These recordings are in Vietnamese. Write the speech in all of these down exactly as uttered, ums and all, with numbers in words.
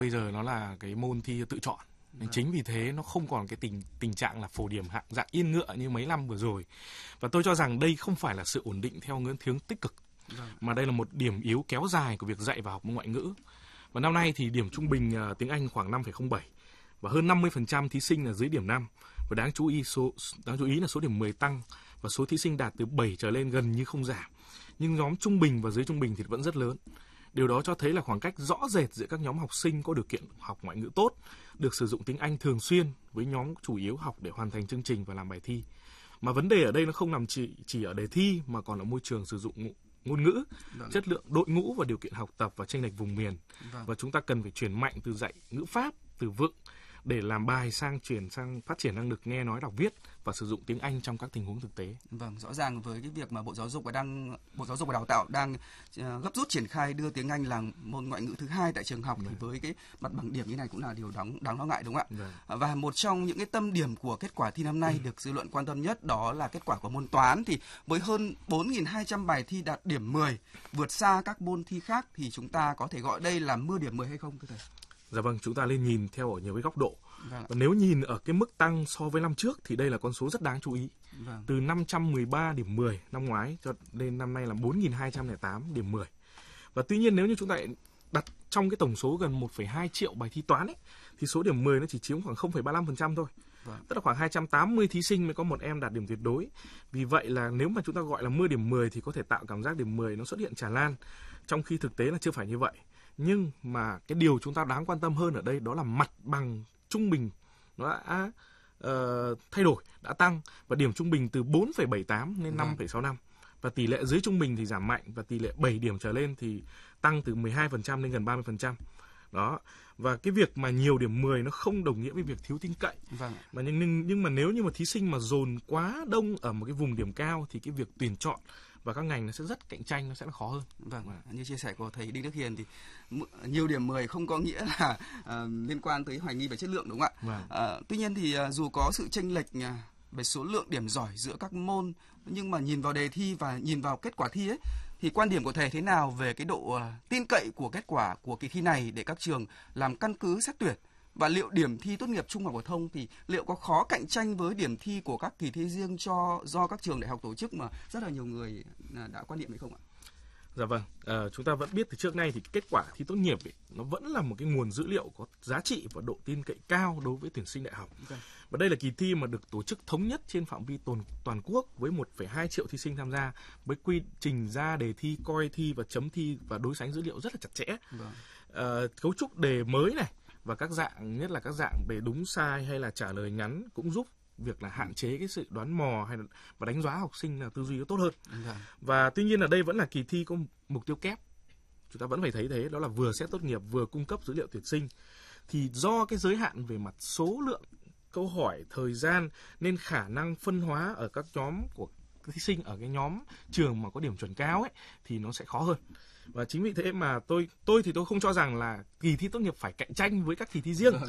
Bây giờ nó là cái môn thi tự chọn. Nên chính vì thế nó không còn cái tình tình trạng là phổ điểm hạng dạng yên ngựa như mấy năm vừa rồi. Và tôi cho rằng đây không phải là sự ổn định theo hướng tích cực, mà đây là một điểm yếu kéo dài của việc dạy và học ngoại ngữ. Và năm nay thì điểm trung bình uh, tiếng Anh khoảng năm phẩy không bảy và hơn năm mươi phần trăm thí sinh là dưới điểm năm. Và đáng chú ý số đáng chú ý là số điểm mười tăng và số thí sinh đạt từ bảy trở lên gần như không giảm. Nhưng nhóm trung bình và dưới trung bình thì vẫn rất lớn. Điều đó cho thấy là khoảng cách rõ rệt giữa các nhóm học sinh có điều kiện học ngoại ngữ tốt, được sử dụng tiếng Anh thường xuyên với nhóm chủ yếu học để hoàn thành chương trình và làm bài thi. Mà vấn đề ở đây nó không nằm chỉ chỉ ở đề thi mà còn ở môi trường sử dụng ngôn ngữ, vâng. chất lượng đội ngũ và điều kiện học tập và chênh lệch vùng miền. Vâng. Và chúng ta cần phải chuyển mạnh từ dạy ngữ pháp, từ vựng để làm bài sang chuyển sang phát triển năng lực nghe nói đọc viết và sử dụng tiếng Anh trong các tình huống thực tế. Vâng, rõ ràng với cái việc mà Bộ Giáo dục và đang Bộ Giáo dục và Đào tạo đang uh, gấp rút triển khai đưa tiếng Anh là môn ngoại ngữ thứ hai tại trường học, vâng. thì với cái mặt bằng điểm như này cũng là điều đáng đáng lo ngại, đúng không ạ? Vâng. Và một trong những cái tâm điểm của kết quả thi năm nay ừ. được dư luận quan tâm nhất đó là kết quả của môn toán, thì với hơn bốn nghìn hai trăm bài thi đạt điểm mười, vượt xa các môn thi khác, thì chúng ta có thể gọi đây là mưa điểm mười hay không thưa thầy? Dạ vâng, chúng ta nên nhìn theo ở nhiều cái góc độ. Vâng. Và nếu nhìn ở cái mức tăng so với năm trước thì đây là con số rất đáng chú ý. Vâng. Từ năm trăm mười ba điểm mười năm ngoái cho đến năm nay là bốn nghìn hai trăm lẻ tám điểm mười. Và tuy nhiên nếu như chúng ta đặt trong cái tổng số gần một phẩy hai triệu bài thi toán ấy, thì số điểm mười nó chỉ chiếm khoảng không phẩy ba mươi lăm phần trăm thôi. Vâng. Tức là khoảng hai trăm tám mươi thí sinh mới có một em đạt điểm tuyệt đối. Vì vậy là nếu mà chúng ta gọi là mưa điểm mười thì có thể tạo cảm giác điểm mười nó xuất hiện tràn lan, trong khi thực tế là chưa phải như vậy. Nhưng mà cái điều chúng ta đáng quan tâm hơn ở đây đó là mặt bằng trung bình nó đã uh, thay đổi, đã tăng, và điểm trung bình từ bốn phẩy bảy tám lên năm phẩy sáu năm. Và tỷ lệ dưới trung bình thì giảm mạnh, và tỷ lệ bảy điểm trở lên thì tăng từ mười hai phần trăm lên gần ba mươi phần trăm. Đó. Và cái việc mà nhiều điểm mười nó không đồng nghĩa với việc thiếu tin cậy. Vâng. Mà nhưng, nhưng mà nếu như mà thí sinh mà dồn quá đông ở một cái vùng điểm cao thì cái việc tuyển chọn và các ngành nó sẽ rất cạnh tranh, nó sẽ là khó hơn. Vâng, vâng. Như chia sẻ của thầy Đinh Đức Hiền thì nhiều điểm mười không có nghĩa là uh, liên quan tới hoài nghi về chất lượng, đúng không ạ? Vâng. Uh, tuy nhiên thì uh, dù có sự chênh lệch uh, về số lượng điểm giỏi giữa các môn, nhưng mà nhìn vào đề thi và nhìn vào kết quả thi ấy, thì quan điểm của thầy thế nào về cái độ uh, tin cậy của kết quả của kỳ thi này để các trường làm căn cứ xét tuyển? Và liệu điểm thi tốt nghiệp trung học phổ thông thì liệu có khó cạnh tranh với điểm thi của các kỳ thi riêng cho do các trường đại học tổ chức mà rất là nhiều người đã quan niệm hay không ạ? Dạ vâng, à, chúng ta vẫn biết từ trước nay thì kết quả thi tốt nghiệp ấy, nó vẫn là một cái nguồn dữ liệu có giá trị và độ tin cậy cao đối với tuyển sinh đại học. Okay. Và đây là kỳ thi mà được tổ chức thống nhất trên phạm vi toàn, toàn quốc với một phẩy hai triệu thí sinh tham gia, với quy trình ra đề thi, coi thi và chấm thi và đối sánh dữ liệu rất là chặt chẽ. Okay. À, cấu trúc đề mới này và các dạng, nhất là các dạng về đúng sai hay là trả lời ngắn cũng giúp việc là hạn chế cái sự đoán mò hay là và đánh giá học sinh là tư duy nó tốt hơn. Okay. Và tuy nhiên ở đây vẫn là kỳ thi có mục tiêu kép. Chúng ta vẫn phải thấy thế, đó là vừa xét tốt nghiệp vừa cung cấp dữ liệu tuyển sinh. Thì do cái giới hạn về mặt số lượng câu hỏi, thời gian nên khả năng phân hóa ở các nhóm của thí sinh ở cái nhóm trường mà có điểm chuẩn cao ấy thì nó sẽ khó hơn. Và chính vì thế mà tôi tôi thì tôi không cho rằng là kỳ thi tốt nghiệp phải cạnh tranh với các kỳ thi riêng,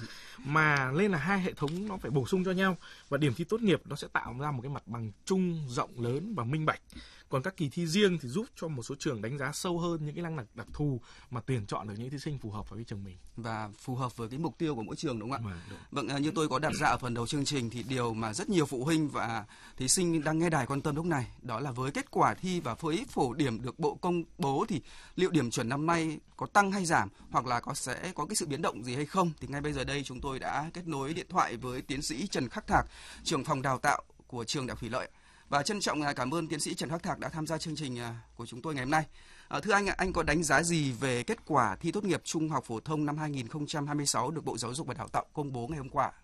mà nên là hai hệ thống nó phải bổ sung cho nhau, và điểm thi tốt nghiệp nó sẽ tạo ra một cái mặt bằng chung rộng lớn và minh bạch. Còn các kỳ thi riêng thì giúp cho một số trường đánh giá sâu hơn những cái năng lực đặc thù mà tuyển chọn được những thí sinh phù hợp với trường mình và phù hợp với cái mục tiêu của mỗi trường, đúng không ạ? Đúng. Vâng, như tôi có đặt ra ở phần đầu chương trình thì điều mà rất nhiều phụ huynh và thí sinh đang nghe đài quan tâm lúc này đó là với kết quả thi và với phổ điểm được Bộ công bố thì liệu điểm chuẩn năm nay có tăng hay giảm, hoặc là có sẽ có cái sự biến động gì hay không? Thì ngay bây giờ đây chúng tôi đã kết nối điện thoại với tiến sĩ Trần Khắc Thạc, trưởng phòng đào tạo của trường Đại học Thủy Lợi. Và trân trọng cảm ơn tiến sĩ Trần Khắc Thạc đã tham gia chương trình của chúng tôi ngày hôm nay. À, thưa anh, anh có đánh giá gì về kết quả thi tốt nghiệp trung học phổ thông năm hai nghìn không trăm hai mươi sáu được Bộ Giáo dục và Đào tạo công bố ngày hôm qua?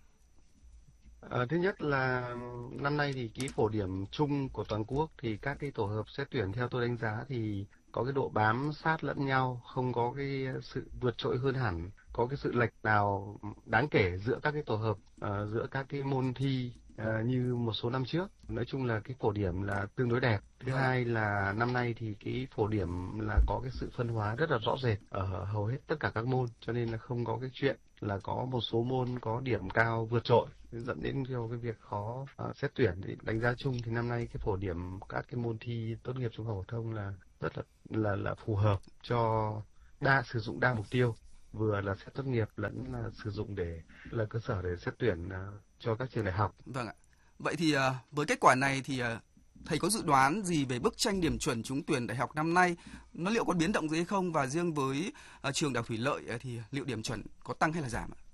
À, thứ nhất là năm nay thì cái phổ điểm chung của toàn quốc thì các cái tổ hợp xét tuyển theo tôi đánh giá thì có cái độ bám sát lẫn nhau, không có cái sự vượt trội hơn hẳn, có cái sự lệch nào đáng kể giữa các cái tổ hợp, uh, giữa các cái môn thi uh, như một số năm trước. Nói chung là cái phổ điểm là tương đối đẹp. Thứ hai là năm nay thì cái phổ điểm là có cái sự phân hóa rất là rõ rệt ở hầu hết tất cả các môn, cho nên là không có cái chuyện là có một số môn có điểm cao vượt trội dẫn đến theo cái việc khó uh, xét tuyển. Thì đánh giá chung thì năm nay cái phổ điểm các cái môn thi tốt nghiệp trung học phổ thông là rất là là là phù hợp cho đa sử dụng đa mục tiêu vừa là xét tốt nghiệp lẫn là sử dụng để là cơ sở để xét tuyển uh, cho các trường đại học. Vâng ạ. Vậy thì uh, với kết quả này thì uh, thầy có dự đoán gì về bức tranh điểm chuẩn trúng tuyển đại học năm nay? Nó liệu có biến động gì hay không? Và riêng với uh, trường Đại học Thủy Lợi uh, thì liệu điểm chuẩn có tăng hay là giảm ạ?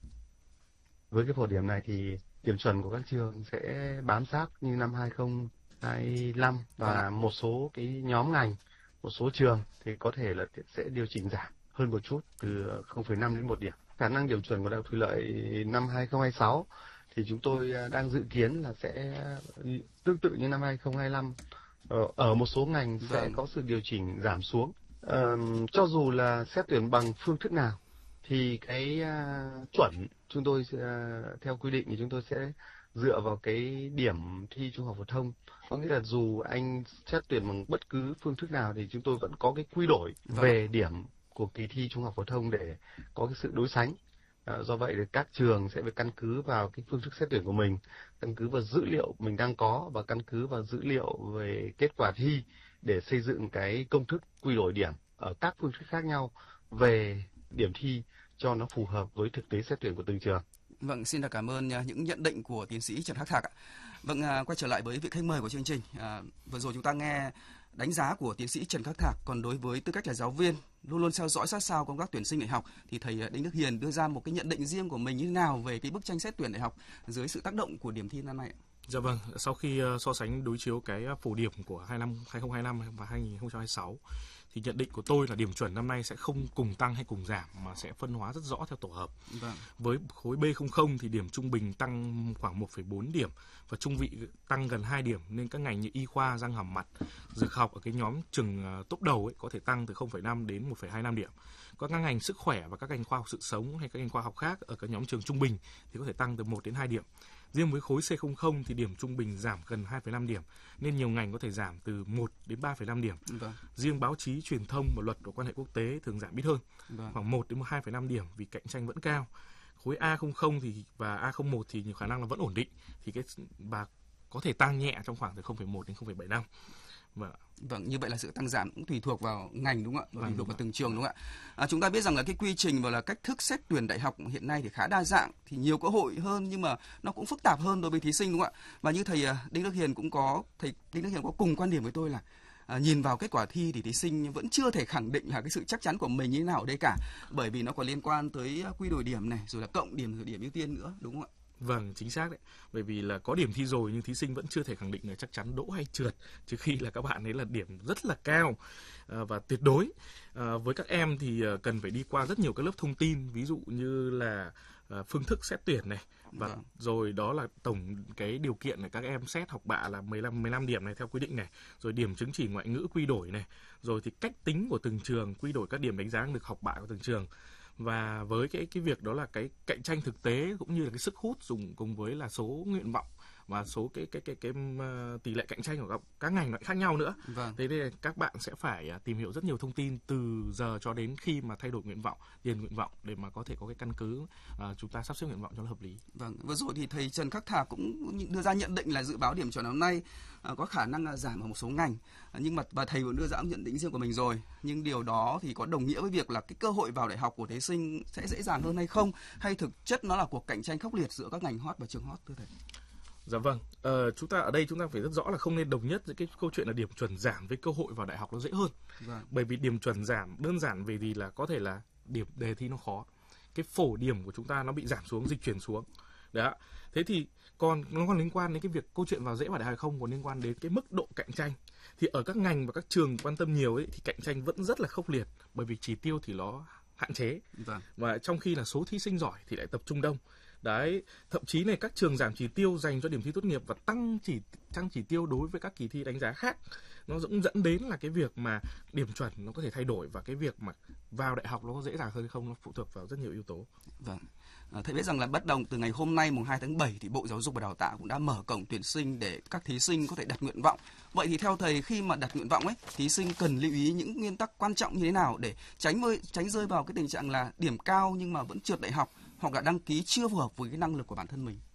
Với cái phổ điểm này thì điểm chuẩn của các trường sẽ bám sát như năm hai không hai lăm và một số cái nhóm ngành, một số trường thì có thể là sẽ điều chỉnh giảm hơn một chút từ không phẩy năm đến một điểm. Khả năng điểm chuẩn của Đại học Thủy Lợi năm hai không hai sáu thì chúng tôi đang dự kiến là sẽ tương tự như năm hai không hai lăm, ở, ở một số ngành sẽ vâng. có sự điều chỉnh giảm xuống. Ờ, cho dù là xét tuyển bằng phương thức nào thì cái uh, chuẩn chúng tôi uh, theo quy định thì chúng tôi sẽ dựa vào cái điểm thi trung học phổ thông. Có nghĩa là dù anh xét tuyển bằng bất cứ phương thức nào thì chúng tôi vẫn có cái quy đổi vâng. về điểm của kỳ thi trung học phổ thông để có cái sự đối sánh. À, do vậy thì các trường sẽ phải căn cứ vào cái phương thức xét tuyển của mình, căn cứ vào dữ liệu mình đang có và căn cứ vào dữ liệu về kết quả thi để xây dựng cái công thức quy đổi điểm ở các phương thức khác nhau về điểm thi cho nó phù hợp với thực tế xét tuyển của từng trường. Vâng, xin được cảm ơn những nhận định của tiến sĩ Trần Khắc Thạc ạ. Vâng, à, quay trở lại với vị khách mời của chương trình. À, vừa rồi chúng ta nghe đánh giá của tiến sĩ Trần Khắc Thạc. Còn đối với tư cách là giáo viên luôn luôn theo dõi sát sao công tác tuyển sinh đại học thì thầy Đinh Đức Hiền đưa ra một cái nhận định riêng của mình như thế nào về cái bức tranh xét tuyển đại học dưới sự tác động của điểm thi năm nay ạ? Dạ vâng, sau khi uh, so sánh đối chiếu cái phổ điểm của hai năm hai không hai lăm và hai không hai sáu thì nhận định của tôi là điểm chuẩn năm nay sẽ không cùng tăng hay cùng giảm mà sẽ phân hóa rất rõ theo tổ hợp. Vâng. Với khối B không không thì điểm trung bình tăng khoảng một phẩy bốn điểm và trung vị tăng gần hai điểm, nên các ngành như y khoa, răng hàm mặt, dược học ở cái nhóm trường top đầu ấy có thể tăng từ không phẩy năm đến một phẩy hai năm điểm. Có các ngành sức khỏe và các ngành khoa học sự sống hay các ngành khoa học khác ở các nhóm trường trung bình thì có thể tăng từ một đến hai điểm. Riêng với khối C không không thì điểm trung bình giảm gần hai phẩy năm điểm, nên nhiều ngành có thể giảm từ một đến ba phẩy năm điểm. Vâng. Riêng báo chí, truyền thông và luật và quan hệ quốc tế thường giảm ít hơn, vâng. khoảng một đến hai phẩy năm điểm vì cạnh tranh vẫn cao. Khối A không không thì và A không một thì nhiều khả năng là vẫn ổn định, thì cái và có thể tăng nhẹ trong khoảng từ không phẩy một đến không phẩy bảy năm. Vâng. Vâng, như vậy là sự tăng giảm cũng tùy thuộc vào ngành đúng không ạ? Và tùy thuộc vào từng trường đúng không ạ? À, chúng ta biết rằng là cái quy trình và là cách thức xét tuyển đại học hiện nay thì khá đa dạng, thì nhiều cơ hội hơn nhưng mà nó cũng phức tạp hơn đối với thí sinh đúng không ạ? Và như thầy Đinh Đức Hiền cũng có thầy Đinh Đức Hiền có cùng quan điểm với tôi là à, nhìn vào kết quả thi thì thí sinh vẫn chưa thể khẳng định là cái sự chắc chắn của mình như thế nào ở đây cả, bởi vì nó còn liên quan tới quy đổi điểm này, rồi là cộng điểm, rồi điểm ưu tiên nữa đúng không ạ? Vâng, chính xác đấy. Bởi vì là có điểm thi rồi nhưng thí sinh vẫn chưa thể khẳng định là chắc chắn đỗ hay trượt, trừ khi là các bạn ấy là điểm rất là cao à, và tuyệt đối. À, với các em thì cần phải đi qua rất nhiều các lớp thông tin, ví dụ như là à, phương thức xét tuyển này, và vâng. rồi đó là tổng cái điều kiện này, các em xét học bạ là mười lăm, mười lăm điểm này theo quy định này, rồi điểm chứng chỉ ngoại ngữ quy đổi này, rồi thì cách tính của từng trường quy đổi các điểm đánh giá được học bạ của từng trường. Và với cái cái việc đó là cái cạnh tranh thực tế cũng như là cái sức hút dùng cùng với là số nguyện vọng và số cái cái cái cái, cái tỷ lệ cạnh tranh của các, các ngành lại khác nhau nữa. Vâng. Thế nên các bạn sẽ phải tìm hiểu rất nhiều thông tin từ giờ cho đến khi mà thay đổi nguyện vọng, điền nguyện vọng để mà có thể có cái căn cứ uh, chúng ta sắp xếp nguyện vọng cho nó hợp lý. Vâng, vừa rồi thì thầy Trần Khắc Thạc cũng đưa ra nhận định là dự báo điểm chuẩn năm nay uh, có khả năng là giảm ở một số ngành, uh, nhưng mà và thầy cũng đưa ra nhận định riêng của mình rồi. Nhưng điều đó thì có đồng nghĩa với việc là cái cơ hội vào đại học của thí sinh sẽ dễ dàng hơn hay không, hay thực chất nó là cuộc cạnh tranh khốc liệt giữa các ngành hot và trường hot thưa thầy? Dạ vâng, ờ, chúng ta ở đây chúng ta phải rất rõ là không nên đồng nhất giữa cái câu chuyện là điểm chuẩn giảm với cơ hội vào đại học nó dễ hơn. Vâng. Bởi vì điểm chuẩn giảm đơn giản về gì là có thể là điểm đề thi nó khó, cái phổ điểm của chúng ta nó bị giảm xuống, dịch chuyển xuống. Đấy. Thế thì còn nó còn liên quan đến cái việc câu chuyện vào dễ vào đại học hay không, còn liên quan đến cái mức độ cạnh tranh. Thì ở các ngành và các trường quan tâm nhiều ấy thì cạnh tranh vẫn rất là khốc liệt, bởi vì chỉ tiêu thì nó hạn chế. Vâng. Và trong khi là số thí sinh giỏi thì lại tập trung đông. Đấy, thậm chí này các trường giảm chỉ tiêu dành cho điểm thi tốt nghiệp và tăng chỉ tăng chỉ tiêu đối với các kỳ thi đánh giá khác. Nó cũng dẫn đến là cái việc mà điểm chuẩn nó có thể thay đổi, và cái việc mà vào đại học nó có dễ dàng hơn hay không nó phụ thuộc vào rất nhiều yếu tố. Vâng. À, thầy biết rằng là bắt đầu từ ngày hôm nay mùng hai tháng bảy thì Bộ Giáo dục và Đào tạo cũng đã mở cổng tuyển sinh để các thí sinh có thể đặt nguyện vọng. Vậy thì theo thầy, khi mà đặt nguyện vọng ấy, thí sinh cần lưu ý những nguyên tắc quan trọng như thế nào để tránh rơi tránh rơi vào cái tình trạng là điểm cao nhưng mà vẫn trượt đại học, hoặc là đăng ký chưa phù hợp với cái năng lực của bản thân mình?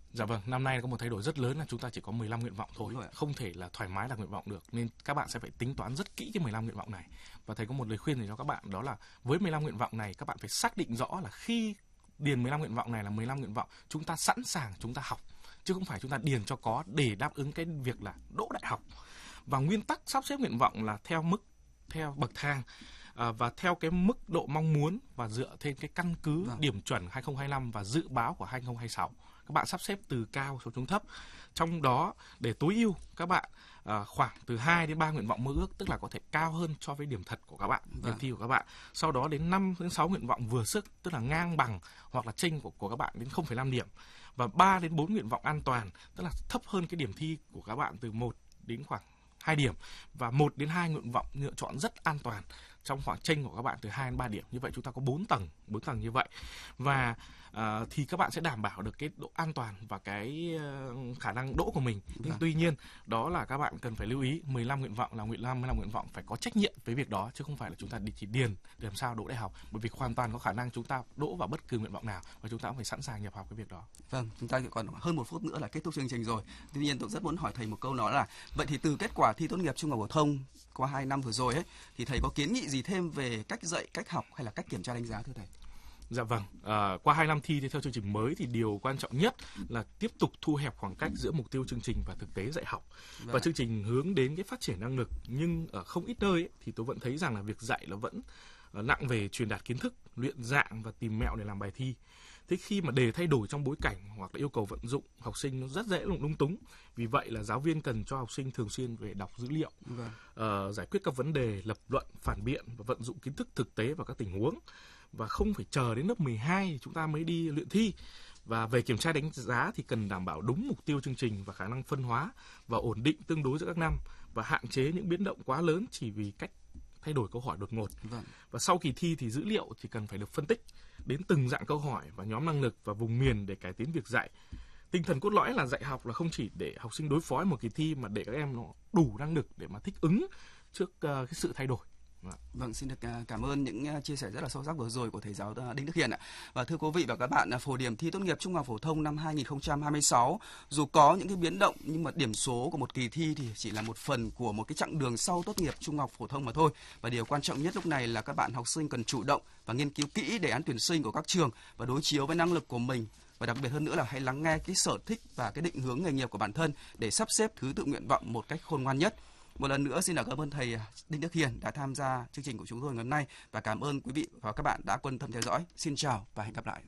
Dạ vâng, năm nay có một thay đổi rất lớn là chúng ta chỉ có mười lăm nguyện vọng thôi, không thể là thoải mái đặt nguyện vọng được, nên các bạn sẽ phải tính toán rất kỹ cái mười lăm nguyện vọng này. Và thầy có một lời khuyên dành cho các bạn, đó là với mười lăm nguyện vọng này các bạn phải xác định rõ là khi điền mười lăm nguyện vọng này là mười lăm nguyện vọng chúng ta sẵn sàng chúng ta học, chứ không phải chúng ta điền cho có để đáp ứng cái việc là đỗ đại học. Và nguyên tắc sắp xếp nguyện vọng là theo mức, theo bậc thang. À, và theo cái mức độ mong muốn và dựa trên cái căn cứ vâng. điểm chuẩn hai không hai lăm và dự báo của hai không hai sáu. Các bạn sắp xếp từ cao xuống thấp. Trong đó để tối ưu các bạn à, khoảng từ hai đến ba nguyện vọng mơ ước, tức là có thể cao hơn so với điểm thật của các bạn, điểm vâng. thi của các bạn. Sau đó đến năm đến sáu nguyện vọng vừa sức, tức là ngang bằng hoặc là chênh của, của các bạn đến không phẩy năm điểm. Và ba đến bốn nguyện vọng an toàn, tức là thấp hơn cái điểm thi của các bạn từ một đến khoảng hai điểm. Và một đến hai nguyện vọng lựa chọn rất an toàn trong khoảng chênh của các bạn từ hai đến ba điểm. Như vậy chúng ta có bốn tầng, bốn tầng như vậy. Và uh, thì các bạn sẽ đảm bảo được cái độ an toàn và cái uh, khả năng đỗ của mình. Nhưng tuy nhiên, đó là các bạn cần phải lưu ý mười lăm nguyện vọng là mười lăm nguyện vọng phải có trách nhiệm với việc đó, chứ không phải là chúng ta chỉ điền để làm sao đỗ đại học, bởi vì hoàn toàn có khả năng chúng ta đỗ vào bất cứ nguyện vọng nào và chúng ta cũng phải sẵn sàng nhập học cái việc đó. Vâng, chúng ta còn hơn một phút nữa là kết thúc chương trình rồi. Tuy nhiên tôi rất muốn hỏi thầy một câu, đó là vậy thì từ kết quả thi tốt nghiệp trung học phổ thông qua hai năm vừa rồi ấy, thì thầy có kiến nghị gì thêm về cách dạy, cách học hay là cách kiểm tra đánh giá thưa thầy? Dạ vâng, à, qua hai năm thi thì theo chương trình mới thì điều quan trọng nhất là tiếp tục thu hẹp khoảng cách giữa mục tiêu chương trình và thực tế dạy học. Vâng. Và chương trình hướng đến cái phát triển năng lực, nhưng ở không ít nơi ấy, thì tôi vẫn thấy rằng là việc dạy nó vẫn uh, nặng về truyền đạt kiến thức, luyện dạng và tìm mẹo để làm bài thi. Thế khi mà đề thay đổi trong bối cảnh hoặc là yêu cầu vận dụng, học sinh nó rất dễ lung túng. Vì vậy là giáo viên cần cho học sinh thường xuyên về đọc dữ liệu, vâng. uh, giải quyết các vấn đề, lập luận, phản biện và vận dụng kiến thức thực tế vào các tình huống. Và không phải chờ đến lớp mười hai thì chúng ta mới đi luyện thi. Và về kiểm tra đánh giá thì cần đảm bảo đúng mục tiêu chương trình và khả năng phân hóa và ổn định tương đối giữa các năm, và hạn chế những biến động quá lớn chỉ vì cách thay đổi câu hỏi đột ngột. Vâng. Và sau kỳ thi thì dữ liệu thì cần phải được phân tích đến từng dạng câu hỏi và nhóm năng lực và vùng miền để cải tiến việc dạy. Tinh thần cốt lõi là dạy học là không chỉ để học sinh đối phó một kỳ thi, mà để các em nó đủ năng lực để mà thích ứng trước uh, cái sự thay đổi. Vâng, xin được cảm ơn những chia sẻ rất là sâu sắc vừa rồi của thầy giáo Đinh Đức Hiền ạ. Và thưa quý vị và các bạn, phổ điểm thi tốt nghiệp trung học phổ thông năm hai không hai sáu dù có những cái biến động, nhưng mà điểm số của một kỳ thi thì chỉ là một phần của một cái chặng đường sau tốt nghiệp trung học phổ thông mà thôi. Và điều quan trọng nhất lúc này là các bạn học sinh cần chủ động và nghiên cứu kỹ đề án tuyển sinh của các trường và đối chiếu với năng lực của mình. Và đặc biệt hơn nữa là hãy lắng nghe cái sở thích và cái định hướng nghề nghiệp của bản thân để sắp xếp thứ tự nguyện vọng một cách khôn ngoan nhất. Một lần nữa xin cảm ơn thầy Đinh Đức Hiền đã tham gia chương trình của chúng tôi ngày hôm nay, và cảm ơn quý vị và các bạn đã quan tâm theo dõi. Xin chào và hẹn gặp lại.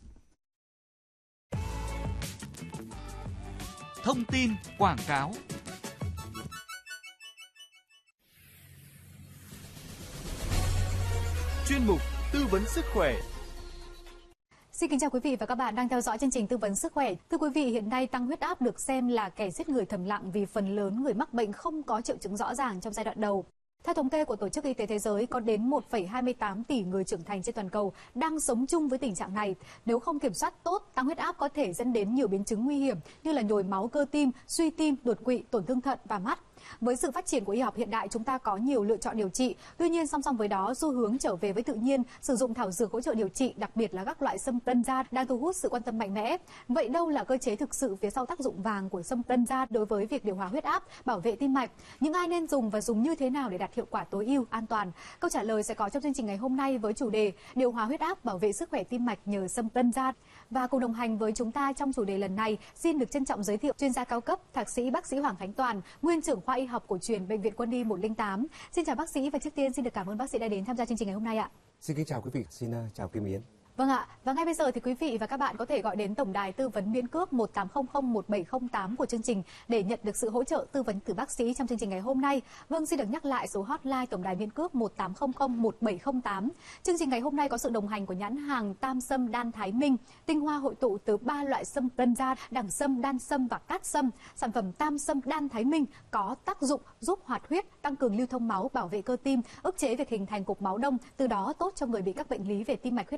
Thông tin quảng cáo. Chuyên mục tư vấn sức khỏe. Xin kính chào quý vị và các bạn đang theo dõi chương trình tư vấn sức khỏe. Thưa quý vị, hiện nay tăng huyết áp được xem là kẻ giết người thầm lặng vì phần lớn người mắc bệnh không có triệu chứng rõ ràng trong giai đoạn đầu. Theo thống kê của Tổ chức Y tế Thế giới, có đến một phẩy hai mươi tám tỷ người trưởng thành trên toàn cầu đang sống chung với tình trạng này. Nếu không kiểm soát tốt, tăng huyết áp có thể dẫn đến nhiều biến chứng nguy hiểm như là nhồi máu cơ tim, suy tim, đột quỵ, tổn thương thận và mắt. Với sự phát triển của y học hiện đại, chúng ta có nhiều lựa chọn điều trị. Tuy nhiên, song song với đó, xu hướng trở về với tự nhiên, sử dụng thảo dược hỗ trợ điều trị, đặc biệt là các loại sâm tân gia đang thu hút sự quan tâm mạnh mẽ. Vậy đâu là cơ chế thực sự phía sau tác dụng vàng của sâm tân gia đối với việc điều hòa huyết áp, bảo vệ tim mạch? Những ai nên dùng và dùng như thế nào để đạt hiệu quả tối ưu, an toàn? Câu trả lời sẽ có trong chương trình ngày hôm nay với chủ đề điều hòa huyết áp, bảo vệ sức khỏe tim mạch nhờ sâm tân gia. Và cùng đồng hành với chúng ta trong chủ đề lần này, xin được trân trọng giới thiệu chuyên gia cao cấp, thạc sĩ bác sĩ Hoàng Khánh Toàn, nguyên trưởng khoa y học cổ truyền Bệnh viện Quân y một không tám. Xin chào bác sĩ, và trước tiên xin được cảm ơn bác sĩ đã đến tham gia chương trình ngày hôm nay ạ. Xin kính chào quý vị, xin uh, chào Kim Yến. Vâng ạ, và ngay bây giờ thì quý vị và các bạn có thể gọi đến tổng đài tư vấn miễn cước một tám không không một bảy không tám của chương trình để nhận được sự hỗ trợ tư vấn từ bác sĩ trong chương trình ngày hôm nay. Vâng, xin được nhắc lại số hotline tổng đài miễn cước một tám không không một bảy không tám. Chương trình ngày hôm nay có sự đồng hành của nhãn hàng Tam Sâm Đan Thái Minh, tinh hoa hội tụ từ ba loại sâm tân gia, đẳng sâm, đan sâm và cát sâm. Sản phẩm Tam Sâm Đan Thái Minh có tác dụng giúp hoạt huyết, tăng cường lưu thông máu, bảo vệ cơ tim, ức chế việc hình thành cục máu đông, từ đó tốt cho người bị các bệnh lý về tim mạch, huyết áp,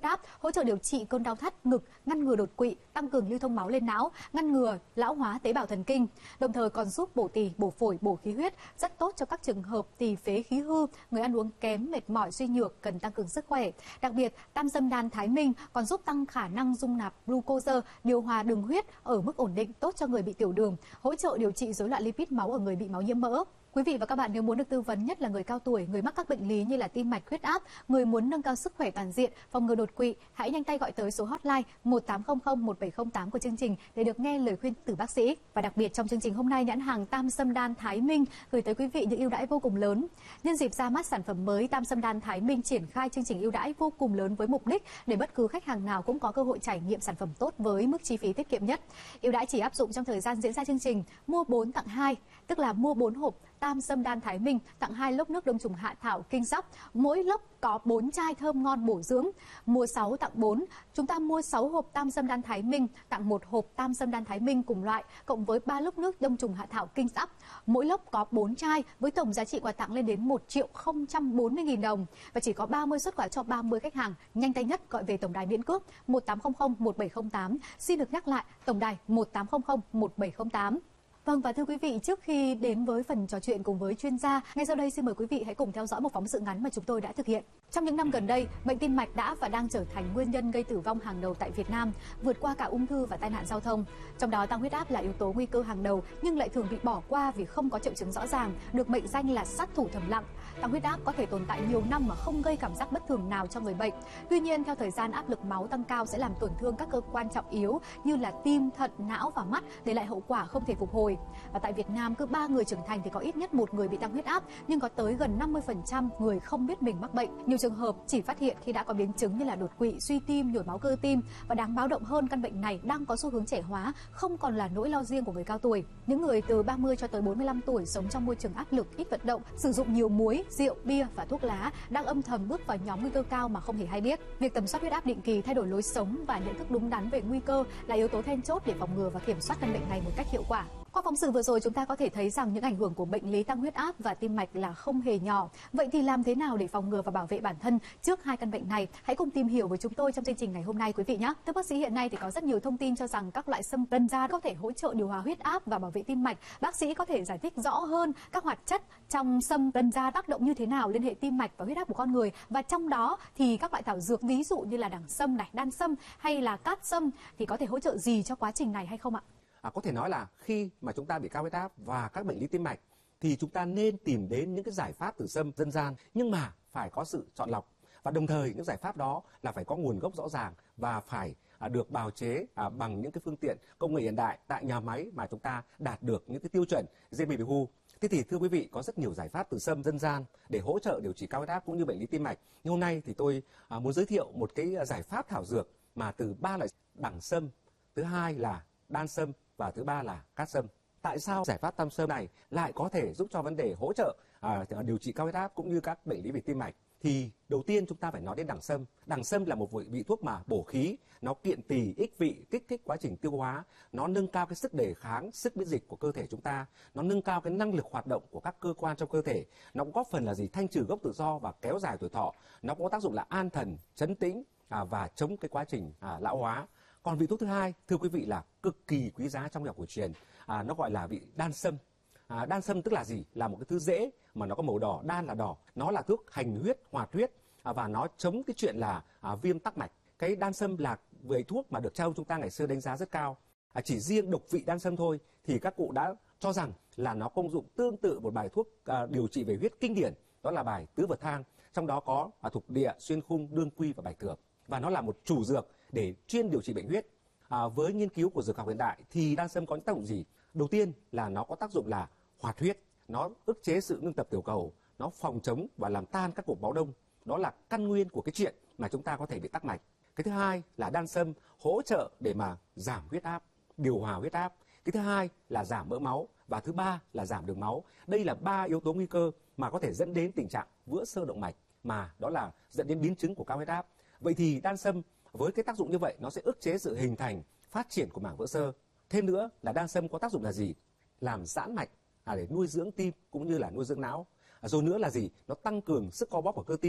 hỗ trợ điều trị cơn đau thắt ngực, ngăn ngừa đột quỵ, tăng cường lưu thông máu lên não, ngăn ngừa lão hóa tế bào thần kinh. Đồng thời còn giúp bổ tỳ, bổ phổi, bổ khí huyết, rất tốt cho các trường hợp tỳ phế khí hư, người ăn uống kém, mệt mỏi, suy nhược cần tăng cường sức khỏe. Đặc biệt, tam sâm đan Thái Minh còn giúp tăng khả năng dung nạp glucose, điều hòa đường huyết ở mức ổn định, tốt cho người bị tiểu đường, hỗ trợ điều trị rối loạn lipid máu ở người bị máu nhiễm mỡ. Quý vị và các bạn nếu muốn được tư vấn, nhất là người cao tuổi, người mắc các bệnh lý như là tim mạch, huyết áp, người muốn nâng cao sức khỏe toàn diện, phòng ngừa đột quỵ, hãy nhanh tay gọi tới số hotline một tám không không một bảy không tám của chương trình để được nghe lời khuyên từ bác sĩ. Và đặc biệt trong chương trình hôm nay, nhãn hàng Tam Sâm Đan Thái Minh gửi tới quý vị những ưu đãi vô cùng lớn. Nhân dịp ra mắt sản phẩm mới, Tam Sâm Đan Thái Minh triển khai chương trình ưu đãi vô cùng lớn với mục đích để bất cứ khách hàng nào cũng có cơ hội trải nghiệm sản phẩm tốt với mức chi phí tiết kiệm nhất. Ưu đãi chỉ áp dụng trong thời gian diễn ra chương trình mua bốn tặng hai, tức là mua bốn hộp Tam Sâm Đan Thái Minh tặng hai lốc nước đông trùng hạ thảo kinh sóc, mỗi lốc có bốn chai thơm ngon bổ dưỡng. Mua sáu tặng bốn, chúng ta mua sáu hộp Tam Sâm Đan Thái Minh tặng một hộp Tam Sâm Đan Thái Minh cùng loại cộng với ba lốc nước đông trùng hạ thảo kinh sóc, mỗi lốc có bốn chai với tổng giá trị quà tặng lên đến một triệu không trăm bốn mươi nghìn đồng và chỉ có ba mươi suất quà cho ba mươi khách hàng nhanh tay nhất gọi về tổng đài miễn cước một tám không không một bảy không tám. Xin được nhắc lại, tổng đài một tám không không một bảy không tám. Vâng, và thưa quý vị, trước khi đến với phần trò chuyện cùng với chuyên gia, ngay sau đây xin mời quý vị hãy cùng theo dõi một phóng sự ngắn mà chúng tôi đã thực hiện. Trong những năm gần đây, bệnh tim mạch đã và đang trở thành nguyên nhân gây tử vong hàng đầu tại Việt Nam, vượt qua cả ung thư và tai nạn giao thông. Trong đó, tăng huyết áp là yếu tố nguy cơ hàng đầu nhưng lại thường bị bỏ qua vì không có triệu chứng rõ ràng, được mệnh danh là sát thủ thầm lặng. Tăng huyết áp có thể tồn tại nhiều năm mà không gây cảm giác bất thường nào cho người bệnh. Tuy nhiên, theo thời gian, áp lực máu tăng cao sẽ làm tổn thương các cơ quan trọng yếu như là tim, thận, não và mắt, để lại hậu quả không thể phục hồi. Và tại Việt Nam, cứ ba người trưởng thành thì có ít nhất một người bị tăng huyết áp, nhưng có tới gần năm mươi phần trăm người không biết mình mắc bệnh. Nhiều trường hợp chỉ phát hiện khi đã có biến chứng như là đột quỵ, suy tim, nhồi máu cơ tim. Và đáng báo động hơn, căn bệnh này đang có xu hướng trẻ hóa, không còn là nỗi lo riêng của người cao tuổi. Những người từ ba mươi cho tới bốn mươi lăm tuổi sống trong môi trường áp lực, ít vận động, sử dụng nhiều muối, rượu, bia và thuốc lá đang âm thầm bước vào nhóm nguy cơ cao mà không hề hay biết. Việc tầm soát huyết áp định kỳ, thay đổi lối sống và nhận thức đúng đắn về nguy cơ là yếu tố then chốt để phòng ngừa và kiểm soát căn bệnh này một cách hiệu quả. Qua phóng sự vừa rồi, chúng ta có thể thấy rằng những ảnh hưởng của bệnh lý tăng huyết áp và tim mạch là không hề nhỏ. Vậy thì làm thế nào để phòng ngừa và bảo vệ bản thân trước hai căn bệnh này? Hãy cùng tìm hiểu với chúng tôi trong chương trình ngày hôm nay quý vị nhé. Thưa bác sĩ, hiện nay thì có rất nhiều thông tin cho rằng các loại sâm tân gia có thể hỗ trợ điều hòa huyết áp và bảo vệ tim mạch. Bác sĩ có thể giải thích rõ hơn các hoạt chất trong sâm tân gia tác động như thế nào lên hệ tim mạch và huyết áp của con người, và trong đó thì các loại thảo dược ví dụ như là đẳng sâm này, đan sâm hay là cát sâm thì có thể hỗ trợ gì cho quá trình này hay không ạ? À, có thể nói là khi mà chúng ta bị cao huyết áp và các bệnh lý tim mạch thì chúng ta nên tìm đến những cái giải pháp từ sâm dân gian, nhưng mà phải có sự chọn lọc, và đồng thời những giải pháp đó là phải có nguồn gốc rõ ràng và phải à, được bào chế à, bằng những cái phương tiện công nghệ hiện đại tại nhà máy mà chúng ta đạt được những cái tiêu chuẩn giê bê vê u. Thế thì thưa quý vị, có rất nhiều giải pháp từ sâm dân gian để hỗ trợ điều trị cao huyết áp cũng như bệnh lý tim mạch. Nhưng hôm nay thì tôi à, muốn giới thiệu một cái giải pháp thảo dược mà từ ba loại đẳng sâm, thứ hai là đan sâm và thứ ba là cát sâm. Tại sao giải pháp tam sâm này lại có thể giúp cho vấn đề hỗ trợ à, điều trị cao huyết áp cũng như các bệnh lý về tim mạch? Thì đầu tiên chúng ta phải nói đến đẳng sâm. Đẳng sâm là một vị thuốc mà bổ khí, nó kiện tỳ, ích vị, kích thích quá trình tiêu hóa, nó nâng cao cái sức đề kháng, sức miễn dịch của cơ thể chúng ta, nó nâng cao cái năng lực hoạt động của các cơ quan trong cơ thể, nó cũng góp phần là gì thanh trừ gốc tự do và kéo dài tuổi thọ, nó cũng có tác dụng là an thần, trấn tĩnh à, và chống cái quá trình à, lão hóa. Còn vị thuốc thứ hai, thưa quý vị, là cực kỳ quý giá trong y học cổ truyền, à, nó gọi là vị đan sâm. À, đan sâm tức là gì? Là một cái thứ rễ mà nó có màu đỏ, đan là đỏ. Nó là thuốc hành huyết, hoạt huyết à, và nó chống cái chuyện là à, viêm tắc mạch. Cái đan sâm là vị thuốc mà được cha ông chúng ta ngày xưa đánh giá rất cao. À, chỉ riêng độc vị đan sâm thôi thì các cụ đã cho rằng là nó công dụng tương tự một bài thuốc à, điều trị về huyết kinh điển, đó là bài tứ vật thang. Trong đó có à, thục địa, xuyên khung, đương quy và bạch thược. Và nó là một chủ dược để chuyên điều trị bệnh huyết. À, với nghiên cứu của dược học hiện đại thì đan sâm có những tác dụng gì? Đầu tiên là nó có tác dụng là hoạt huyết, nó ức chế sự ngưng tập tiểu cầu, nó phòng chống và làm tan các cục máu đông. Đó là căn nguyên của cái chuyện mà chúng ta có thể bị tắc mạch. Cái thứ hai là đan sâm hỗ trợ để mà giảm huyết áp, điều hòa huyết áp. Cái thứ hai là giảm mỡ máu, và thứ ba là giảm đường máu. Đây là ba yếu tố nguy cơ mà có thể dẫn đến tình trạng vữa xơ động mạch, mà đó là dẫn đến biến chứng của cao huyết áp. Vậy thì đan sâm với cái tác dụng như vậy, nó sẽ ức chế sự hình thành, phát triển của mảng vữa xơ. Thêm nữa là đan sâm có tác dụng là gì? Làm giãn mạch à, để nuôi dưỡng tim cũng như là nuôi dưỡng não. À, rồi nữa là gì? Nó tăng cường sức co bóp của cơ tim.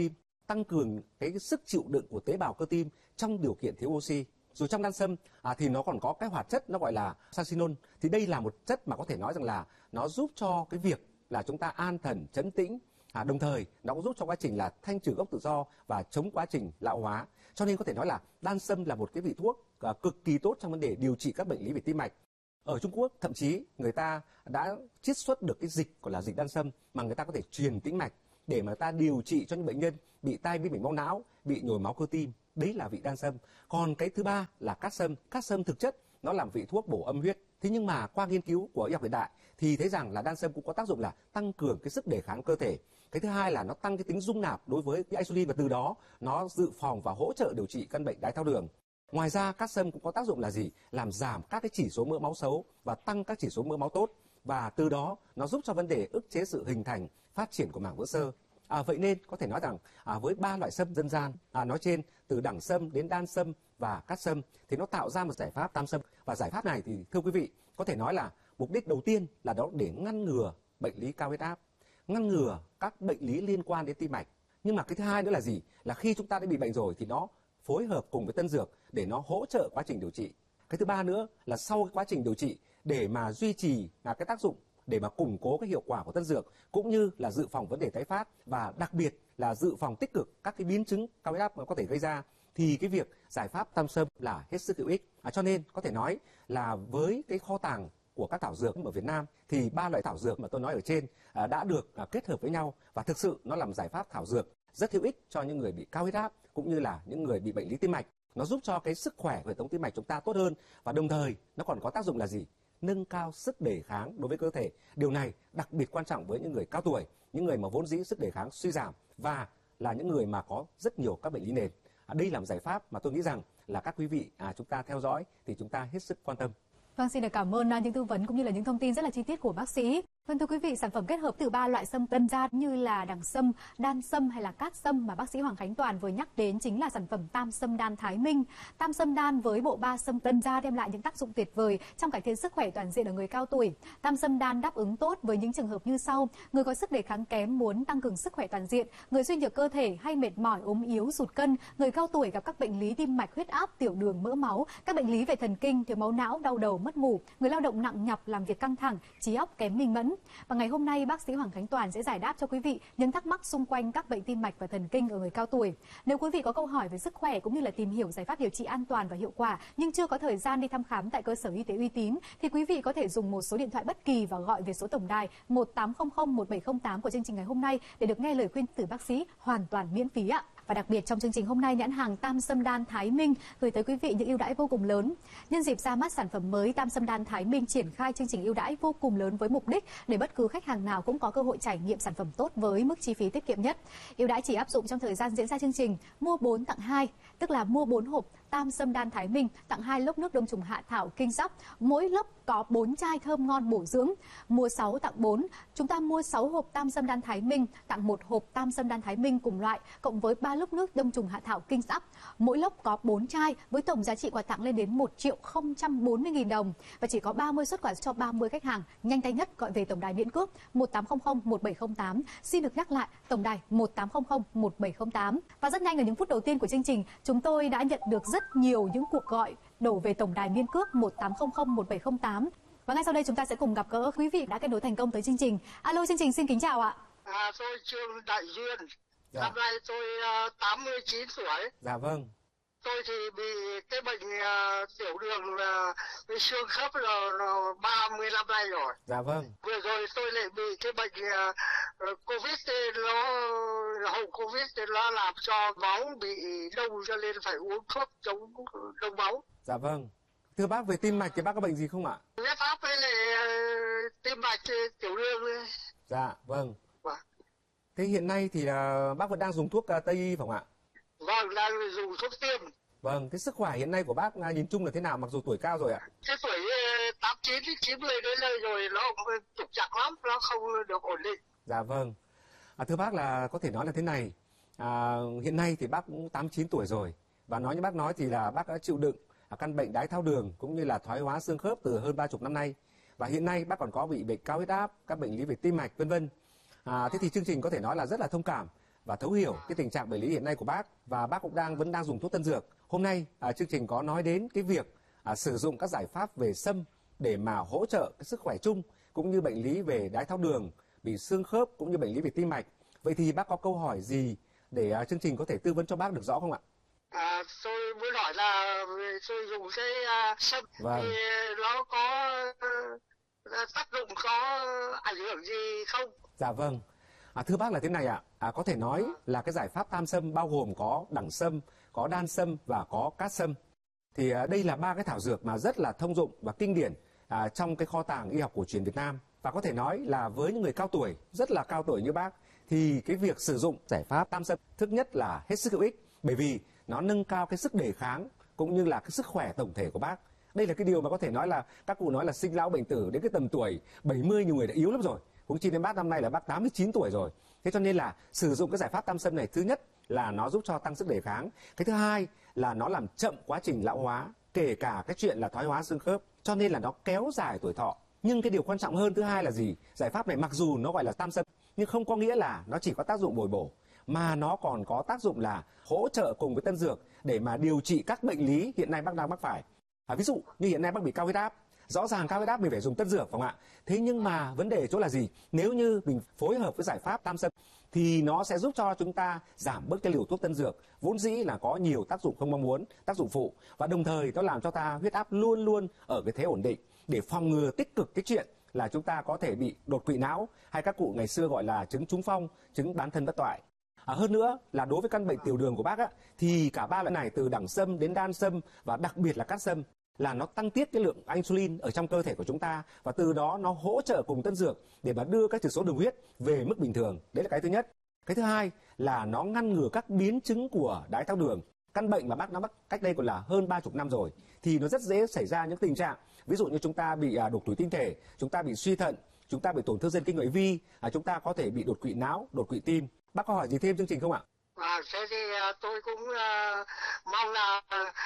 tăng cường cái sức chịu đựng của tế bào cơ tim trong điều kiện thiếu oxy. Rồi trong đan sâm à, thì nó còn có cái hoạt chất nó gọi là sasinol. Thì đây là một chất mà có thể nói rằng là nó giúp cho cái việc là chúng ta an thần, trấn tĩnh. À, đồng thời nó cũng giúp cho quá trình là thanh trừ gốc tự do và chống quá trình lão hóa. Cho nên có thể nói là đan sâm là một cái vị thuốc à, cực kỳ tốt trong vấn đề điều trị các bệnh lý về tim mạch. Ở Trung Quốc thậm chí người ta đã chiết xuất được cái dịch gọi là dịch đan sâm mà người ta có thể truyền tĩnh mạch để mà ta điều trị cho những bệnh nhân bị tai biến mạch máu não, bị nhồi máu cơ tim. Đấy là vị đan sâm. Còn cái thứ ba là cát sâm. Cát sâm thực chất nó làm vị thuốc bổ âm huyết. Thế nhưng mà qua nghiên cứu của y học hiện đại thì thấy rằng là đan sâm cũng có tác dụng là tăng cường cái sức đề kháng cơ thể. Cái thứ hai là nó tăng cái tính dung nạp đối với cái insulin và từ đó nó dự phòng và hỗ trợ điều trị căn bệnh đái tháo đường. Ngoài ra cát sâm cũng có tác dụng là gì? Làm giảm các cái chỉ số mỡ máu xấu và tăng các chỉ số mỡ máu tốt. Và từ đó nó giúp cho vấn đề ức chế sự hình thành, phát triển của mảng vữa xơ. À, vậy nên có thể nói rằng à, với ba loại sâm dân gian à, nói trên, từ đẳng sâm đến đan sâm và cát sâm thì nó tạo ra một giải pháp tam sâm. Và giải pháp này thì thưa quý vị có thể nói là mục đích đầu tiên là đó để ngăn ngừa bệnh lý cao huyết áp, ngăn ngừa các bệnh lý liên quan đến tim mạch. Nhưng mà cái thứ hai nữa là gì? Là khi chúng ta đã bị bệnh rồi thì nó phối hợp cùng với tân dược để nó hỗ trợ quá trình điều trị. Cái thứ ba nữa là sau cái quá trình điều trị để mà duy trì là cái tác dụng để mà củng cố cái hiệu quả của tân dược cũng như là dự phòng vấn đề tái phát và đặc biệt là dự phòng tích cực các cái biến chứng cao huyết áp mà có thể gây ra thì cái việc giải pháp tam sâm là hết sức hữu ích. À, cho nên có thể nói là với cái kho tàng của các thảo dược ở Việt Nam thì ba loại thảo dược mà tôi nói ở trên à, đã được à, kết hợp với nhau và thực sự nó làm giải pháp thảo dược rất hữu ích cho những người bị cao huyết áp cũng như là những người bị bệnh lý tim mạch. Nó giúp cho cái sức khỏe của hệ thống tim mạch chúng ta tốt hơn và đồng thời nó còn có tác dụng là gì? Nâng cao sức đề kháng đối với cơ thể. Điều này đặc biệt quan trọng với những người cao tuổi, những người mà vốn dĩ sức đề kháng suy giảm và là những người mà có rất nhiều các bệnh lý nền. À, đây là một giải pháp mà tôi nghĩ rằng là các quý vị à, chúng ta theo dõi thì chúng ta hết sức quan tâm. Vâng, xin được cảm ơn những tư vấn cũng như là những thông tin rất là chi tiết của bác sĩ. Vâng, thưa quý vị, sản phẩm kết hợp từ ba loại sâm dân gian như là đẳng sâm, đan sâm hay là cát sâm mà bác sĩ Hoàng Khánh Toàn vừa nhắc đến chính là sản phẩm tam sâm đan Thái Minh. Tam sâm đan với bộ ba sâm tân gia đem lại những tác dụng tuyệt vời trong cải thiện sức khỏe toàn diện ở người cao tuổi. Tam sâm đan đáp ứng tốt với những trường hợp như sau: người có sức đề kháng kém muốn tăng cường sức khỏe toàn diện, người suy nhược cơ thể hay mệt mỏi, ốm yếu, sụt cân, người cao tuổi gặp các bệnh lý tim mạch, huyết áp, tiểu đường, mỡ máu, các bệnh lý về thần kinh, thiếu máu não, đau đầu, mất ngủ, người lao động nặng nhọc, làm việc căng thẳng, trí óc kém minh mẫn. Và ngày hôm nay bác sĩ Hoàng Khánh Toàn sẽ giải đáp cho quý vị những thắc mắc xung quanh các bệnh tim mạch và thần kinh ở người cao tuổi. Nếu quý vị có câu hỏi về sức khỏe cũng như là tìm hiểu giải pháp điều trị an toàn và hiệu quả nhưng chưa có thời gian đi thăm khám tại cơ sở y tế uy tín thì quý vị có thể dùng một số điện thoại bất kỳ và gọi về số tổng đài một tám không không một bảy không tám của chương trình ngày hôm nay để được nghe lời khuyên từ bác sĩ hoàn toàn miễn phí ạ. Và đặc biệt trong chương trình hôm nay, nhãn hàng Tam Sâm Đan Thái Minh gửi tới quý vị những ưu đãi vô cùng lớn. Nhân dịp ra mắt sản phẩm mới, Tam Sâm Đan Thái Minh triển khai chương trình ưu đãi vô cùng lớn với mục đích để bất cứ khách hàng nào cũng có cơ hội trải nghiệm sản phẩm tốt với mức chi phí tiết kiệm nhất. Ưu đãi chỉ áp dụng trong thời gian diễn ra chương trình mua bốn tặng hai, tức là mua bốn hộp Tam Sâm Đan Thái Minh tặng hai lốc nước đông trùng hạ thảo Kinh Sóc, mỗi lốc có bốn chai thơm ngon bổ dưỡng. Mua sáu tặng bốn, chúng ta mua sáu hộp Tam Sâm Đan Thái Minh tặng một hộp Tam Sâm Đan Thái Minh cùng loại cộng với ba lốc nước đông trùng hạ thảo Kinh Sóc. Mỗi lốc có bốn chai với tổng giá trị quà tặng lên đến một triệu không trăm bốn mươi nghìn đồng và chỉ có ba mươi suất quà cho ba mươi khách hàng nhanh tay nhất gọi về tổng đài miễn cước một tám không không một bảy không tám. Xin được nhắc lại, tổng đài một tám không không một bảy không tám. Và rất nhanh ở những phút đầu tiên của chương trình, chúng tôi đã nhận được rất nhiều những cuộc gọi đổ về tổng đài miễn cước một tám không không một bảy không tám. Và ngay sau đây chúng ta sẽ cùng gặp gỡ quý vị đã kết nối thành công tới chương trình. Alo, chương trình xin kính chào ạ. À, tôi Trương Đại Duyên. Dạ. Năm nay tôi uh, tám mươi chín tuổi. Dạ vâng. Tôi thì bị cái bệnh uh, tiểu đường uh, xương khớp là, là ba mươi năm nay rồi. Dạ vâng. Vừa rồi tôi lại bị cái bệnh uh, Covid nó hậu Covid nó làm cho máu bị đông cho nên phải uống thuốc chống đông máu. Dạ vâng. Thưa bác, về tim mạch thì bác có bệnh gì không ạ? Huyết áp với lại uh, tim mạch tiểu đường. Dạ vâng. Vâng. Thế hiện nay thì uh, bác vẫn đang dùng thuốc uh, Tây y phải không ạ? Vâng, đang dùng thuốc tiêm. Vâng, thế sức khỏe hiện nay của bác uh, nhìn chung là thế nào mặc dù tuổi cao rồi ạ? Cái tuổi tám chín chín mươi đến đây rồi nó trục trặc lắm, nó không được ổn định. Dạ vâng. À, thưa bác là có thể nói là thế này, à, hiện nay thì bác cũng tám chín tuổi rồi và nói như bác nói thì là bác đã chịu đựng à, căn bệnh đái tháo đường cũng như là thoái hóa xương khớp từ hơn ba mươi năm nay và hiện nay bác còn có bị bệnh cao huyết áp, các bệnh lý về tim mạch vân vân. À, thế thì chương trình có thể nói là rất là thông cảm và thấu hiểu cái tình trạng bệnh lý hiện nay của bác, và bác cũng đang vẫn đang dùng thuốc tân dược. Hôm nay à, chương trình có nói đến cái việc à, sử dụng các giải pháp về sâm để mà hỗ trợ cái sức khỏe chung, cũng như bệnh lý về đái tháo đường, bị xương khớp, cũng như bệnh lý về tim mạch. Vậy thì bác có câu hỏi gì để à, chương trình có thể tư vấn cho bác được rõ không ạ? À, tôi muốn hỏi là tôi dùng cái uh, sâm Vâng. thì nó có uh, tác dụng, có ảnh hưởng gì không? Dạ vâng. À, thưa bác là thế này ạ, à, có thể nói là cái giải pháp tam sâm bao gồm có đẳng sâm, có đan sâm và có cát sâm. Thì à, đây là ba cái thảo dược mà rất là thông dụng và kinh điển à, trong cái kho tàng y học cổ truyền Việt Nam. Và có thể nói là với những người cao tuổi, rất là cao tuổi như bác, thì cái việc sử dụng giải pháp tam sâm thứ nhất là hết sức hữu ích, bởi vì nó nâng cao cái sức đề kháng cũng như là cái sức khỏe tổng thể của bác. Đây là cái điều mà có thể nói là các cụ nói là sinh lão bệnh tử, đến cái tầm tuổi bảy mươi nhiều người đã yếu lắm rồi. Cũng chỉ đến bác năm nay là bác tám mươi chín tuổi rồi. Thế cho nên là sử dụng cái giải pháp tam sâm này, thứ nhất là nó giúp cho tăng sức đề kháng. Cái thứ hai là nó làm chậm quá trình lão hóa, kể cả cái chuyện là thoái hóa xương khớp, cho nên là nó kéo dài tuổi thọ. Nhưng cái điều quan trọng hơn thứ hai là gì? Giải pháp này mặc dù nó gọi là tam sâm nhưng không có nghĩa là nó chỉ có tác dụng bồi bổ, mà nó còn có tác dụng là hỗ trợ cùng với tân dược để mà điều trị các bệnh lý hiện nay bác đang mắc phải. À, ví dụ như hiện nay bác bị cao huyết áp, rõ ràng cao huyết áp mình phải dùng tân dược, phải không ạ? Thế nhưng mà vấn đề chỗ là gì? Nếu như mình phối hợp với giải pháp tam sâm thì nó sẽ giúp cho chúng ta giảm bớt cái liều thuốc tân dược vốn dĩ là có nhiều tác dụng không mong muốn, tác dụng phụ, và đồng thời nó làm cho ta huyết áp luôn luôn ở cái thế ổn định để phòng ngừa tích cực cái chuyện là chúng ta có thể bị đột quỵ não, hay các cụ ngày xưa gọi là chứng trúng phong, chứng bán thân bất toại. À, hơn nữa là đối với căn bệnh tiểu đường của bác á, thì cả ba loại này từ đẳng sâm đến đan sâm và đặc biệt là cát sâm là nó tăng tiết cái lượng insulin ở trong cơ thể của chúng ta, và từ đó nó hỗ trợ cùng tân dược để mà đưa các chỉ số đường huyết về mức bình thường. Đấy là cái thứ nhất. Cái thứ hai là nó ngăn ngừa các biến chứng của đái tháo đường, căn bệnh mà bác đã mắc cách đây còn là hơn ba chục năm rồi, thì nó rất dễ xảy ra những tình trạng ví dụ như chúng ta bị đục thủy tinh thể, chúng ta bị suy thận, chúng ta bị tổn thương thần kinh ngoại vi, à, chúng ta có thể bị đột quỵ não, đột quỵ tim. Bác có hỏi gì thêm chương trình không ạ? À, thế thì uh, tôi cũng uh, mong là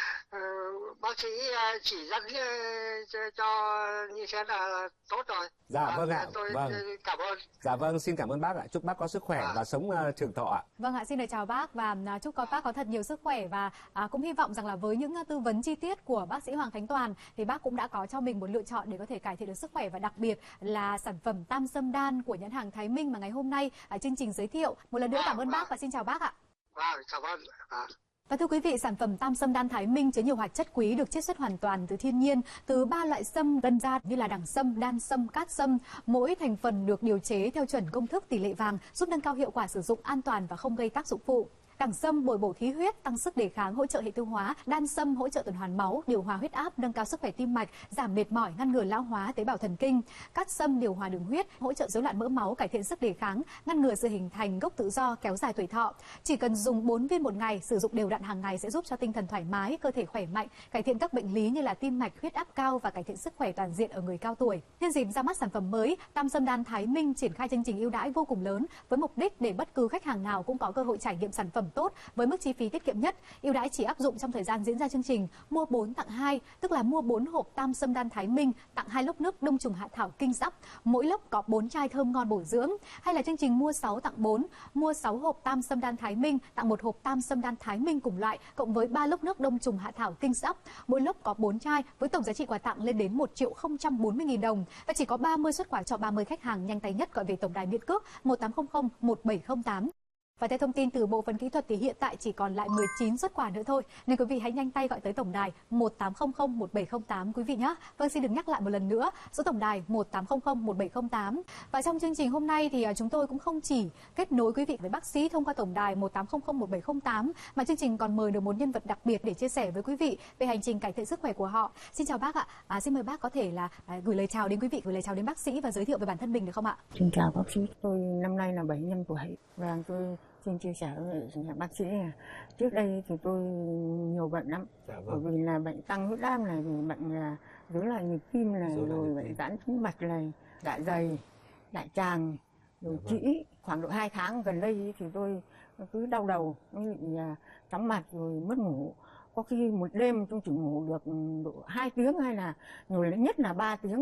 uh, bác sĩ uh, chỉ dẫn uh, cho, cho như thế là tốt rồi. Dạ à, vâng ạ. Tôi Vâng. cảm ơn. Dạ vâng, xin cảm ơn bác ạ. Chúc bác có sức khỏe à. và sống uh, trường thọ ạ. Vâng ạ, xin lời chào bác và uh, chúc có bác có thật nhiều sức khỏe, và uh, cũng hy vọng rằng là với những uh, tư vấn chi tiết của bác sĩ Hoàng Khánh Toàn thì bác cũng đã có cho mình một lựa chọn để có thể cải thiện được sức khỏe, và đặc biệt là sản phẩm tam sâm đan của nhãn hàng Thái Minh mà ngày hôm nay uh, chương trình giới thiệu. Một lần nữa cảm ơn bác và xin chào bác ạ. À, cảm ơn. À. Và thưa quý vị, sản phẩm tam sâm đan Thái Minh chứa nhiều hoạt chất quý được chiết xuất hoàn toàn từ thiên nhiên, từ ba loại sâm dân gian như là đẳng sâm, đan sâm, cát sâm. Mỗi thành phần được điều chế theo chuẩn công thức tỷ lệ vàng, giúp nâng cao hiệu quả sử dụng, an toàn và không gây tác dụng phụ. Đẳng sâm bồi bổ khí huyết, tăng sức đề kháng, hỗ trợ hệ tiêu hóa. Đan sâm hỗ trợ tuần hoàn máu, điều hòa huyết áp, nâng cao sức khỏe tim mạch, giảm mệt mỏi, ngăn ngừa lão hóa tế bào thần kinh. Cát sâm điều hòa đường huyết, hỗ trợ rối loạn mỡ máu, cải thiện sức đề kháng, ngăn ngừa sự hình thành gốc tự do, kéo dài tuổi thọ. Chỉ cần dùng bốn viên một ngày, sử dụng đều đặn hàng ngày sẽ giúp cho tinh thần thoải mái, cơ thể khỏe mạnh, cải thiện các bệnh lý như là tim mạch, huyết áp cao và cải thiện sức khỏe toàn diện ở người cao tuổi. Nhân dịp ra mắt sản phẩm mới, tam sâm đan Thái Minh triển khai chương trình ưu đãi vô cùng lớn với mục đích để bất cứ khách hàng nào cũng có cơ hội trải nghiệm sản phẩm tốt với mức chi phí tiết kiệm nhất. Ưu đãi chỉ áp dụng trong thời gian diễn ra chương trình mua bốn tặng hai, tức là mua bốn hộp tam sâm đan Thái Minh tặng hai lốc nước đông trùng hạ thảo kinh sắp, mỗi lốc có bốn chai thơm ngon bổ dưỡng, hay là chương trình mua sáu tặng bốn, mua sáu hộp tam sâm đan Thái Minh tặng một hộp tam sâm đan Thái Minh cùng loại cộng với ba lốc nước đông trùng hạ thảo kinh sắp, mỗi lốc có bốn chai với tổng giá trị quà tặng lên đến một triệu không trăm bốn mươi nghìn đồng, và chỉ có ba mươi suất quà cho ba mươi khách hàng nhanh tay nhất gọi về tổng đài miễn cước một tám không không một bảy không tám. Và theo thông tin từ bộ phận kỹ thuật thì hiện tại chỉ còn lại mười chín suất quà nữa thôi, nên quý vị hãy nhanh tay gọi tới tổng đài một tám không không một bảy không tám quý vị nhé. Vâng, xin được nhắc lại một lần nữa, số tổng đài một tám không không một bảy không tám. Và trong chương trình hôm nay thì chúng tôi cũng không chỉ kết nối quý vị với bác sĩ thông qua tổng đài một tám không không một bảy không tám, mà chương trình còn mời được một nhân vật đặc biệt để chia sẻ với quý vị về hành trình cải thiện sức khỏe của họ. Xin chào bác ạ. À, xin mời bác có thể là à, gửi lời chào đến quý vị, gửi lời chào đến bác sĩ và giới thiệu về bản thân mình được không ạ? Xin chào bác sĩ, tôi năm nay là bảy mươi lăm tuổi và tôi xin chia sẻ với bác sĩ là trước đây thì tôi nhiều bệnh lắm. Dạ vâng. Bởi vì là bệnh tăng huyết áp này, vì bệnh là rối loạn nhịp tim này, rồi, rồi bệnh giãn tĩnh mạch này, dạ dày, đại tràng, rồi dạ trĩ. Vâng. Khoảng độ hai tháng gần đây thì tôi cứ đau đầu, nó bị chóng mặt rồi mất ngủ. Có khi một đêm tôi chỉ ngủ được độ hai tiếng hay là nhiều nhất là ba tiếng.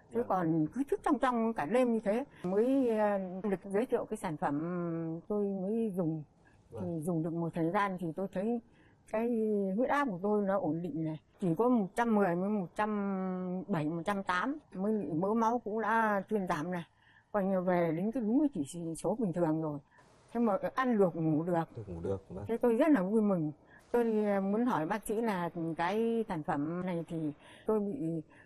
chứ còn cứ thức trong trong cả đêm như thế mới được giới thiệu cái sản phẩm tôi mới dùng. Thì dùng được một thời gian thì tôi thấy cái huyết áp của tôi nó ổn định này, chỉ có một trăm mười với một trăm bảy, một trăm tám mới mỡ máu cũng đã thuyên giảm này, coi như về đến cái đúng cái chỉ số bình thường rồi. Thế mà ăn được, ngủ được, ngủ được vâng. Thế tôi rất là vui mừng. Tôi muốn hỏi bác sĩ là cái sản phẩm này thì tôi bị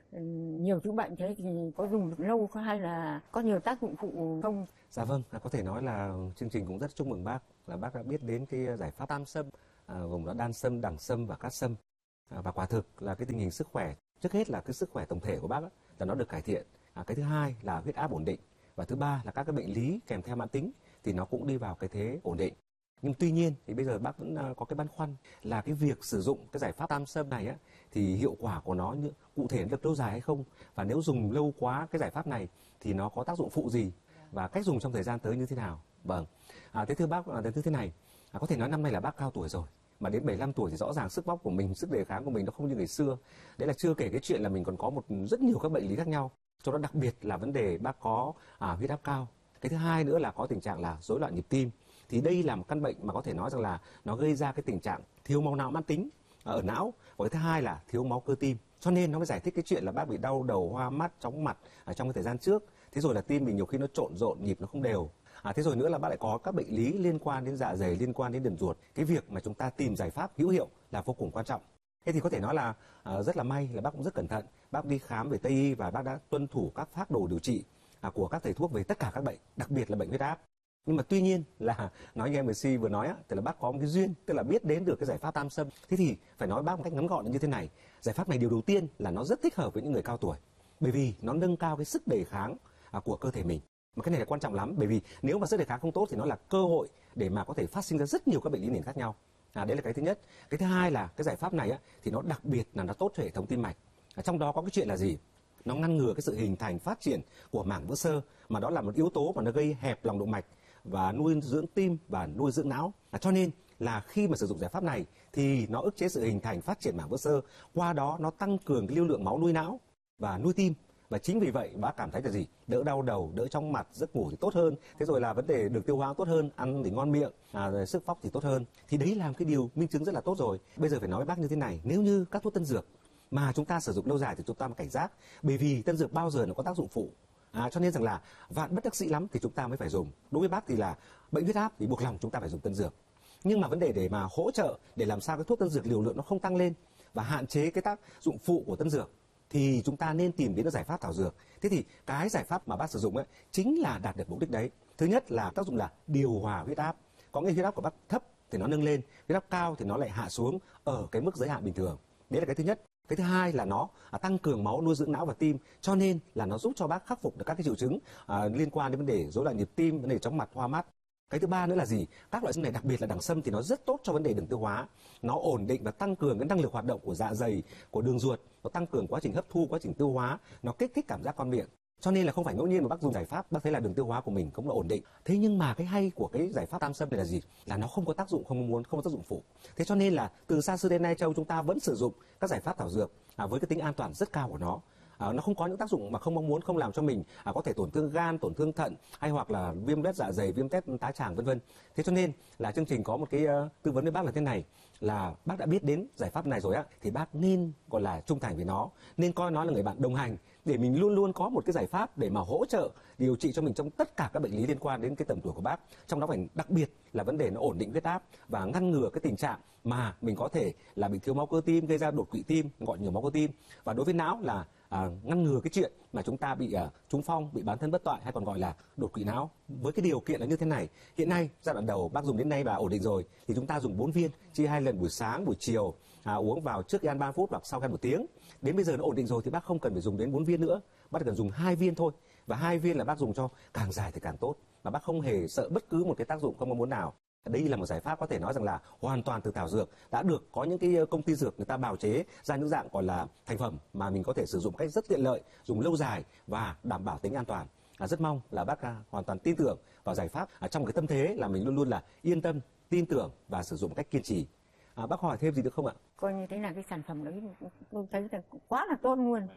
nhiều thứ bệnh thế thì có dùng được lâu hay là có nhiều tác dụng phụ không? Dạ vâng, có thể nói là chương trình cũng rất chúc mừng bác là bác đã biết đến cái giải pháp tam sâm, à, gồm là đan sâm, đẳng sâm và cát sâm. À, và quả thực là cái tình hình sức khỏe, trước hết là cái sức khỏe tổng thể của bác á, là nó được cải thiện. À, cái thứ hai là huyết áp ổn định và thứ ba là các cái bệnh lý kèm theo mãn tính thì nó cũng đi vào cái thế ổn định. Nhưng tuy nhiên thì bây giờ bác vẫn có cái băn khoăn là cái việc sử dụng cái giải pháp tam sâm này á, thì hiệu quả của nó như, cụ thể được lâu dài hay không, và nếu dùng lâu quá cái giải pháp này thì nó có tác dụng phụ gì và cách dùng trong thời gian tới như thế nào. Vâng. À, thế thưa bác, à, thế này, à, có thể nói năm nay là bác cao tuổi rồi, mà đến bảy mươi lăm tuổi thì rõ ràng sức vóc của mình, sức đề kháng của mình nó không như ngày xưa. Đấy là chưa kể cái chuyện là mình còn có một rất nhiều các bệnh lý khác nhau, trong đó đặc biệt là vấn đề bác có à, huyết áp cao. Cái thứ hai nữa là có tình trạng là rối loạn nhịp tim. Thì đây là một căn bệnh mà có thể nói rằng là nó gây ra cái tình trạng thiếu máu não mãn tính ở não, và cái thứ hai là thiếu máu cơ tim. Cho nên nó mới giải thích cái chuyện là bác bị đau đầu, hoa mắt, chóng mặt ở trong cái thời gian trước. Thế rồi là tim mình nhiều khi nó trộn rộn, nhịp nó không đều. À, thế rồi nữa là bác lại có các bệnh lý liên quan đến dạ dày, liên quan đến đường ruột. Cái việc mà chúng ta tìm giải pháp hữu hiệu là vô cùng quan trọng. Thế thì có thể nói là uh, rất là may là bác cũng rất cẩn thận. Bác đi khám về Tây y và bác đã tuân thủ các phác đồ điều trị uh, của các thầy thuốc về tất cả các bệnh, đặc biệt là bệnh huyết áp. Nhưng mà tuy nhiên là nói như em em xê vừa nói á, thì là bác có một cái duyên, tức là biết đến được cái giải pháp tam sâm. Thế thì phải nói bác một cách ngắn gọn như thế này, giải pháp này điều đầu tiên là nó rất thích hợp với những người cao tuổi, bởi vì nó nâng cao cái sức đề kháng à, của cơ thể mình. Mà cái này là quan trọng lắm, bởi vì nếu mà sức đề kháng không tốt thì nó là cơ hội để mà có thể phát sinh ra rất nhiều các bệnh lý nền khác nhau. À, đấy là cái thứ nhất. Cái thứ hai là cái giải pháp này á, thì nó đặc biệt là nó tốt cho hệ thống tim mạch. À, trong đó có cái chuyện là gì? Nó ngăn ngừa cái sự hình thành phát triển của mảng vữa xơ, mà đó là một yếu tố mà nó gây hẹp lòng động mạch và nuôi dưỡng tim và nuôi dưỡng não. À, cho nên là khi mà sử dụng giải pháp này thì nó ức chế sự hình thành phát triển mảng vữa xơ, qua đó nó tăng cường cái lưu lượng máu nuôi não và nuôi tim. Và chính vì vậy bác cảm thấy là gì? Đỡ đau đầu, đỡ chóng mặt, giấc ngủ thì tốt hơn. Thế rồi là vấn đề đường tiêu hóa tốt hơn, ăn thì ngon miệng, à, sức vóc thì tốt hơn. Thì đấy là một cái điều minh chứng rất là tốt rồi. Bây giờ phải nói với bác như thế này, nếu như các thuốc tân dược mà chúng ta sử dụng lâu dài thì chúng ta phải cảnh giác, bởi vì tân dược bao giờ nó có tác dụng phụ. À, cho nên rằng là vạn bất đắc dĩ lắm thì chúng ta mới phải dùng. Đối với bác thì là bệnh huyết áp thì buộc lòng chúng ta phải dùng tân dược. Nhưng mà vấn đề để mà hỗ trợ để làm sao cái thuốc tân dược liều lượng nó không tăng lên và hạn chế cái tác dụng phụ của tân dược thì chúng ta nên tìm đến cái giải pháp thảo dược. Thế thì cái giải pháp mà bác sử dụng ấy chính là đạt được mục đích đấy. Thứ nhất là tác dụng là điều hòa huyết áp. Có nghĩa huyết áp của bác thấp thì nó nâng lên, huyết áp cao thì nó lại hạ xuống ở cái mức giới hạn bình thường. Đấy là cái thứ nhất. Cái thứ hai là nó à, tăng cường máu nuôi dưỡng não và tim, cho nên là nó giúp cho bác khắc phục được các cái triệu chứng à, liên quan đến vấn đề rối loạn nhịp tim, vấn đề chóng mặt, hoa mắt. Cái thứ ba nữa là gì? Các loại sâm này, đặc biệt là đẳng sâm thì nó rất tốt cho vấn đề đường tiêu hóa. Nó ổn định và tăng cường cái năng lực hoạt động của dạ dày, của đường ruột, nó tăng cường quá trình hấp thu, quá trình tiêu hóa, nó kích thích cảm giác ngon miệng. Cho nên là không phải ngẫu nhiên mà bác dùng giải pháp bác thấy là đường tiêu hóa của mình cũng là ổn định. Thế nhưng mà cái hay của cái giải pháp tam sâm này là gì? Là nó không có tác dụng không mong muốn, không có tác dụng phụ. Thế cho nên là từ xa xưa đến nay châu chúng ta vẫn sử dụng các giải pháp thảo dược à, với cái tính an toàn rất cao của nó. À, nó không có những tác dụng mà không mong muốn, không làm cho mình à, có thể tổn thương gan, tổn thương thận hay hoặc là viêm loét dạ dày, viêm tét tá tràng vân vân. Thế cho nên là chương trình có một cái uh, tư vấn với bác là thế này, là bác đã biết đến giải pháp này rồi á thì bác nên gọi là trung thành với nó, nên coi nó là người bạn đồng hành để mình luôn luôn có một cái giải pháp để mà hỗ trợ điều trị cho mình trong tất cả các bệnh lý liên quan đến cái tầm tuổi của bác. Trong đó phải đặc biệt là vấn đề nó ổn định huyết áp và ngăn ngừa cái tình trạng mà mình có thể là bị thiếu máu cơ tim gây ra đột quỵ tim, gọi nhiều máu cơ tim. Và đối với não là À, ngăn ngừa cái chuyện mà chúng ta bị uh, trúng phong, bị bán thân bất toại hay còn gọi là đột quỵ não. Với cái điều kiện là như thế này, hiện nay giai đoạn đầu bác dùng đến nay và ổn định rồi thì chúng ta dùng bốn viên, chia hai lần buổi sáng, buổi chiều, à, uống vào trước khi ăn ba mươi phút hoặc sau khi ăn một tiếng. Đến bây giờ nó ổn định rồi thì bác không cần phải dùng đến bốn viên nữa, bác chỉ cần dùng hai viên thôi, và hai viên là bác dùng cho càng dài thì càng tốt, mà bác không hề sợ bất cứ một cái tác dụng không mong muốn nào. Đây là một giải pháp có thể nói rằng là hoàn toàn từ thảo dược, đã được có những cái công ty dược người ta bào chế ra những dạng gọi là thành phẩm mà mình có thể sử dụng cách rất tiện lợi, dùng lâu dài và đảm bảo tính an toàn. À, rất mong là bác à, hoàn toàn tin tưởng vào giải pháp à, trong cái tâm thế là mình luôn luôn là yên tâm, tin tưởng và sử dụng một cách kiên trì. À, bác hỏi thêm gì được không ạ? Coi như thế là cái sản phẩm đấy tôi thấy là quá là tốt luôn.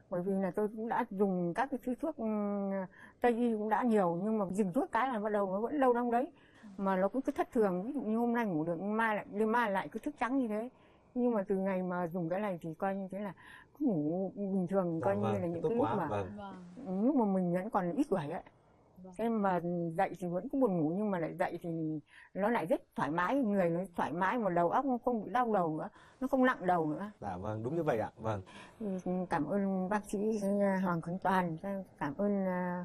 Bởi vì là tôi cũng đã dùng các cái thứ thuốc Tây y cũng đã nhiều, nhưng mà dừng thuốc cái là bắt đầu nó vẫn lâu trong đấy. Mà nó cũng cứ thất thường, ví dụ như hôm nay ngủ được, mai lại đêm mai lại cứ thức trắng như thế. Nhưng mà từ ngày mà dùng cái này thì coi như thế là cứ ngủ bình thường, coi vâng, như là những cái lúc mà vâng. lúc mà mình vẫn còn ít tuổi ấy. Vâng. Thế mà dậy thì vẫn cứ buồn ngủ, nhưng mà lại dậy thì nó lại rất thoải mái, người nó thoải mái, mà đầu óc nó không bị đau đầu nữa, nó không nặng đầu nữa. Dạ vâng, đúng như vậy ạ. Vâng. Cảm ơn bác sĩ Hoàng Khánh Toàn, cảm ơn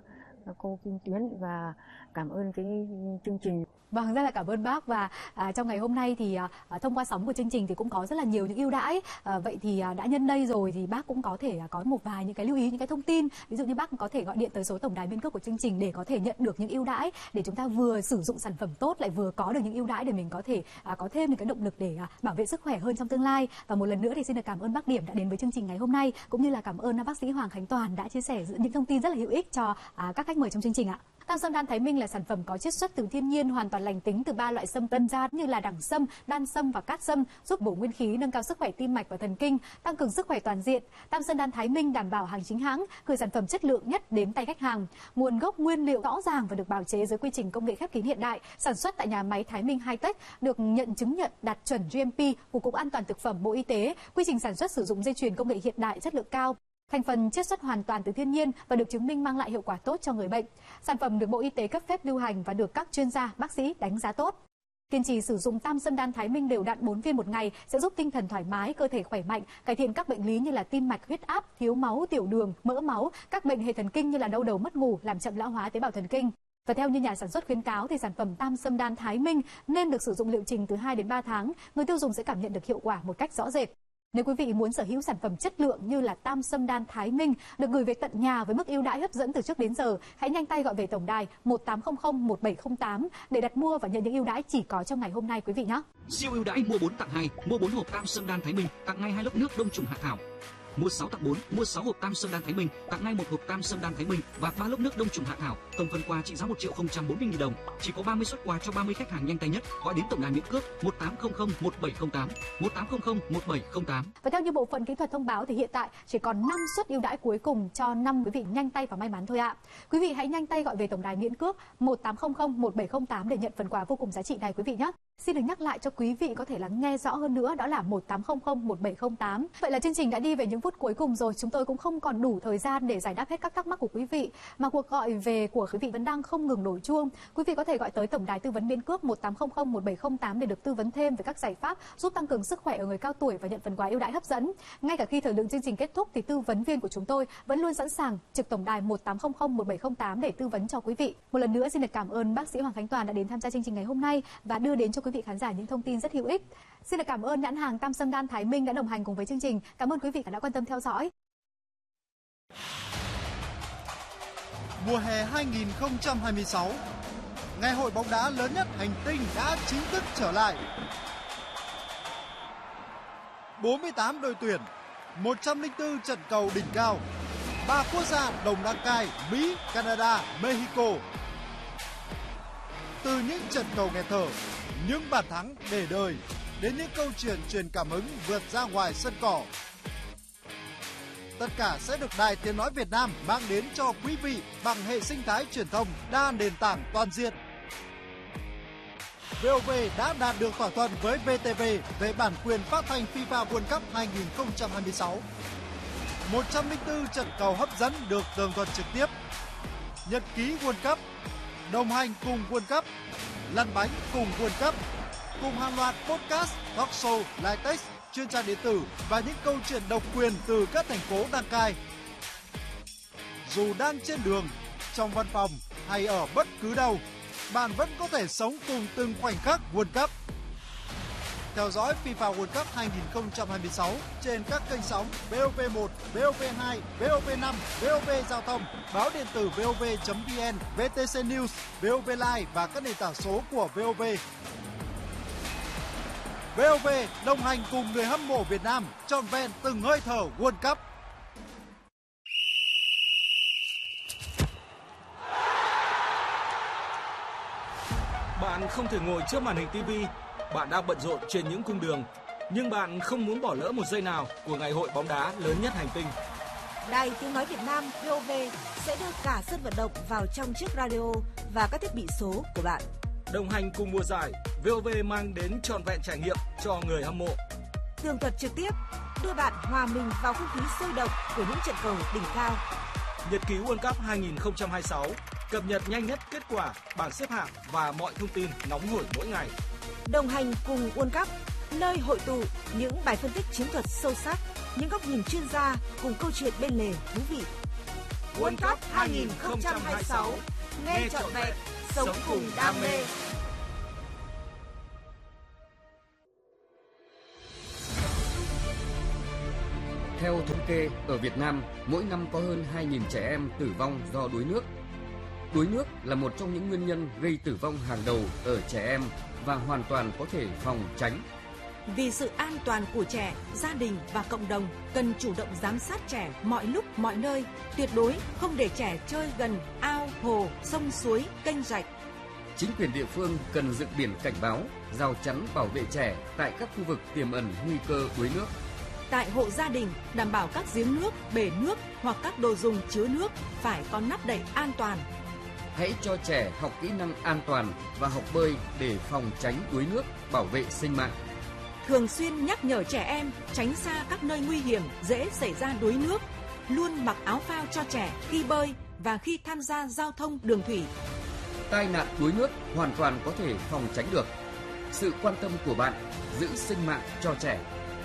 cô Kim Tuyến và cảm ơn cái chương trình. Vâng, rất là cảm ơn bác. Và à, trong ngày hôm nay thì à, thông qua sóng của chương trình thì cũng có rất là nhiều những ưu đãi. À, vậy thì à, đã nhân đây rồi thì bác cũng có thể à, có một vài những cái lưu ý, những cái thông tin. Ví dụ như bác có thể gọi điện tới số tổng đài biên cước của chương trình để có thể nhận được những ưu đãi, để chúng ta vừa sử dụng sản phẩm tốt lại vừa có được những ưu đãi để mình có thể à, có thêm những cái động lực để à, bảo vệ sức khỏe hơn trong tương lai. Và một lần nữa thì xin được cảm ơn bác Điểm đã đến với chương trình ngày hôm nay, cũng như là cảm ơn bác sĩ Hoàng Khánh Toàn đã chia sẻ những thông tin rất là hữu ích cho à, các khách mời trong chương trình ạ. Tam Sâm Đan Thái Minh là sản phẩm có chiết xuất từ thiên nhiên, hoàn toàn lành tính từ ba loại sâm tân gia như là đẳng sâm, đan sâm và cát sâm, giúp bổ nguyên khí, nâng cao sức khỏe tim mạch và thần kinh, tăng cường sức khỏe toàn diện. Tam Sâm Đan Thái Minh đảm bảo hàng chính hãng, gửi sản phẩm chất lượng nhất đến tay khách hàng. Nguồn gốc nguyên liệu rõ ràng và được bào chế dưới quy trình công nghệ khép kín hiện đại, sản xuất tại nhà máy Thái Minh Hi-Tech, được nhận chứng nhận đạt chuẩn G M P của Cục An toàn thực phẩm Bộ Y tế. Quy trình sản xuất sử dụng dây chuyền công nghệ hiện đại, chất lượng cao. Thành phần chiết xuất hoàn toàn từ thiên nhiên và được chứng minh mang lại hiệu quả tốt cho người bệnh. Sản phẩm được Bộ Y tế cấp phép lưu hành và được các chuyên gia, bác sĩ đánh giá tốt. Kiên trì sử dụng Tam Sâm Đan Thái Minh đều đặn bốn viên một ngày sẽ giúp tinh thần thoải mái, cơ thể khỏe mạnh, cải thiện các bệnh lý như là tim mạch, huyết áp, thiếu máu, tiểu đường, mỡ máu, các bệnh hệ thần kinh như là đau đầu, mất ngủ, làm chậm lão hóa tế bào thần kinh. Và theo như nhà sản xuất khuyến cáo thì sản phẩm Tam Sâm Đan Thái Minh nên được sử dụng liệu trình từ hai đến ba tháng, người tiêu dùng sẽ cảm nhận được hiệu quả một cách rõ rệt. Nếu quý vị muốn sở hữu sản phẩm chất lượng như là Tam Sâm Đan Thái Minh được gửi về tận nhà với mức ưu đãi hấp dẫn từ trước đến giờ, hãy nhanh tay gọi về tổng đài một tám không không một bảy không tám để đặt mua và nhận những ưu đãi chỉ có trong ngày hôm nay quý vị nhé. Siêu ưu đãi mua bốn tặng hai, mua bốn hộp Tam Sâm Đan Thái Minh tặng ngay hai lốc nước đông trùng hạ thảo. Mua sáu tặng bốn, mua sáu hộp Tam Sâm Đan Thái Minh tặng ngay một hộp Tam Sâm Đan Thái Minh và ba lốc nước đông trùng hạ thảo. Tổng phần quà trị giá một triệu không trăm bốn mươi nghìn đồng. Chỉ có ba mươi suất quà cho ba mươi khách hàng nhanh tay nhất. Gọi đến tổng đài miễn cước một tám không không một bảy không tám, một tám không không một bảy không tám. Và theo như bộ phận kỹ thuật thông báo thì hiện tại chỉ còn năm suất ưu đãi cuối cùng cho năm quý vị nhanh tay và may mắn thôi ạ. Quý vị hãy nhanh tay gọi về tổng đài miễn cước một tám không không một bảy không tám để nhận phần quà vô cùng giá trị này quý vị nhé. Xin được nhắc lại cho quý vị có thể lắng nghe rõ hơn nữa, đó là một tám không không một bảy không tám. Vậy là chương trình đã đi về những phút cuối cùng rồi, chúng tôi cũng không còn đủ thời gian để giải đáp hết các thắc mắc của quý vị, mà cuộc gọi về của quý vị vẫn đang không ngừng đổ chuông. Quý vị có thể gọi tới tổng đài tư vấn biên cước một tám không không một bảy không tám để được tư vấn thêm về các giải pháp giúp tăng cường sức khỏe ở người cao tuổi và nhận phần quà ưu đãi hấp dẫn. Ngay cả khi thời lượng chương trình kết thúc thì tư vấn viên của chúng tôi vẫn luôn sẵn sàng trực tổng đài một tám không không một bảy không tám để tư vấn cho quý vị. Một lần nữa xin được cảm ơn bác sĩ Hoàng Khánh Toàn đã đến tham gia chương trình ngày hôm nay và đưa đến cho quý vị khán giả những thông tin rất hữu ích. Xin được cảm ơn nhãn hàng Tam Sâm Đan Thái Minh đã đồng hành cùng với chương trình. Cảm ơn quý vị đã quan tâm theo dõi. Mùa hè hai không hai sáu, ngày hội bóng đá lớn nhất hành tinh đã chính thức trở lại. bốn mươi tám đội tuyển, một trăm lẻ bốn trận cầu đỉnh cao, ba quốc gia đồng đăng cai Mỹ, Canada, Mexico. Từ những trận cầu nghẹt thở, những bàn thắng để đời, đến những câu chuyện truyền cảm hứng vượt ra ngoài sân cỏ. Tất cả sẽ được Đài Tiếng Nói Việt Nam mang đến cho quý vị bằng hệ sinh thái truyền thông đa nền tảng toàn diện. vê o vê đã đạt được thỏa thuận với vê tê vê về bản quyền phát thanh FIFA World Cup hai không hai sáu. một trăm lẻ bốn trận cầu hấp dẫn được tường thuật trực tiếp. Nhật ký World Cup, đồng hành cùng World Cup, lăn bánh cùng World Cup, cùng hàng loạt podcast, talk show, live text, chuyên trang điện tử và những câu chuyện độc quyền từ các thành phố đăng cai. Dù đang trên đường, trong văn phòng hay ở bất cứ đâu, bạn vẫn có thể sống cùng từng khoảnh khắc World Cup. Theo dõi FIFA World Cup hai không hai sáu trên các kênh sóng vê o vê một, vê o vê hai, vê o vê năm, vê o vê Giao thông, báo điện tử vê o vê chấm vn, vê tê xê News, vê o vê Live và các nền tảng số của vê o vê. vê o vê đồng hành cùng người hâm mộ Việt Nam trọn vẹn từng hơi thở World Cup. Bạn không thể ngồi trước màn hình ti vi, bạn đang bận rộn trên những cung đường, nhưng bạn không muốn bỏ lỡ một giây nào của ngày hội bóng đá lớn nhất hành tinh. Đài Tiếng nói Việt Nam vê o vê sẽ đưa cả sân vận động vào trong chiếc radio và các thiết bị số của bạn. Đồng hành cùng mùa giải, vê o vê mang đến trọn vẹn trải nghiệm cho người hâm mộ. Tường thuật trực tiếp, đưa bạn hòa mình vào không khí sôi động của những trận cầu đỉnh cao. Nhật ký World Cup hai không hai sáu, cập nhật nhanh nhất kết quả, bảng xếp hạng và mọi thông tin nóng hổi mỗi ngày. Đồng hành cùng World Cup, nơi hội tụ những bài phân tích chiến thuật sâu sắc, những góc nhìn chuyên gia cùng câu chuyện bên lề thú vị. World Cup hai không hai sáu, nghe trọn vẹn, sống cùng đam mê. Theo thống kê, ở Việt Nam, mỗi năm có hơn hai nghìn trẻ em tử vong do đuối nước. Đuối nước là một trong những nguyên nhân gây tử vong hàng đầu ở trẻ em và hoàn toàn có thể phòng tránh. Vì sự an toàn của trẻ, gia đình và cộng đồng cần chủ động giám sát trẻ mọi lúc mọi nơi, tuyệt đối không để trẻ chơi gần ao, hồ, sông suối, kênh rạch. Chính quyền địa phương cần dựng biển cảnh báo, rào chắn bảo vệ trẻ tại các khu vực tiềm ẩn nguy cơ đuối nước. Tại hộ gia đình, đảm bảo các giếng nước, bể nước hoặc các đồ dùng chứa nước phải có nắp đậy an toàn. Hãy cho trẻ học kỹ năng an toàn và học bơi để phòng tránh đuối nước, bảo vệ sinh mạng. Thường xuyên nhắc nhở trẻ em tránh xa các nơi nguy hiểm dễ xảy ra đuối nước, luôn mặc áo phao cho trẻ khi bơi và khi tham gia giao thông đường thủy. Tai nạn đuối nước hoàn toàn có thể phòng tránh được. Sự quan tâm của bạn giữ sinh mạng cho trẻ.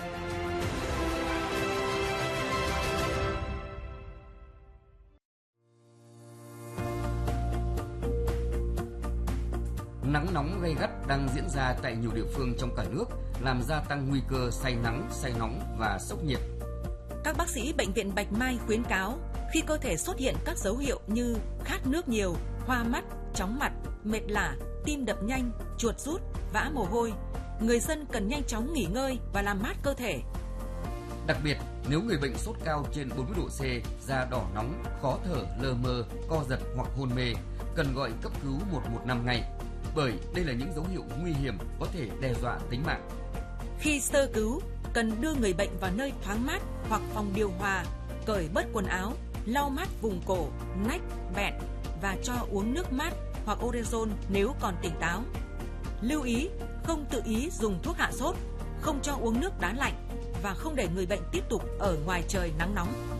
Nắng nóng gay gắt đang diễn ra tại nhiều địa phương trong cả nước, làm gia tăng nguy cơ say nắng, say nóng và sốc nhiệt. Các bác sĩ Bệnh viện Bạch Mai khuyến cáo, khi cơ thể xuất hiện các dấu hiệu như khát nước nhiều, hoa mắt, chóng mặt, mệt lả, tim đập nhanh, chuột rút, vã mồ hôi, người dân cần nhanh chóng nghỉ ngơi và làm mát cơ thể. Đặc biệt, nếu người bệnh sốt cao trên bốn mươi độ C, da đỏ nóng, khó thở, lơ mơ, co giật hoặc hôn mê, cần gọi cấp cứu một một năm ngay. Bởi đây là những dấu hiệu nguy hiểm có thể đe dọa tính mạng. Khi sơ cứu, cần đưa người bệnh vào nơi thoáng mát hoặc phòng điều hòa, cởi bớt quần áo, lau mát vùng cổ, nách, bẹn và cho uống nước mát hoặc Orezon nếu còn tỉnh táo. Lưu ý, không tự ý dùng thuốc hạ sốt, không cho uống nước đá lạnh và không để người bệnh tiếp tục ở ngoài trời nắng nóng.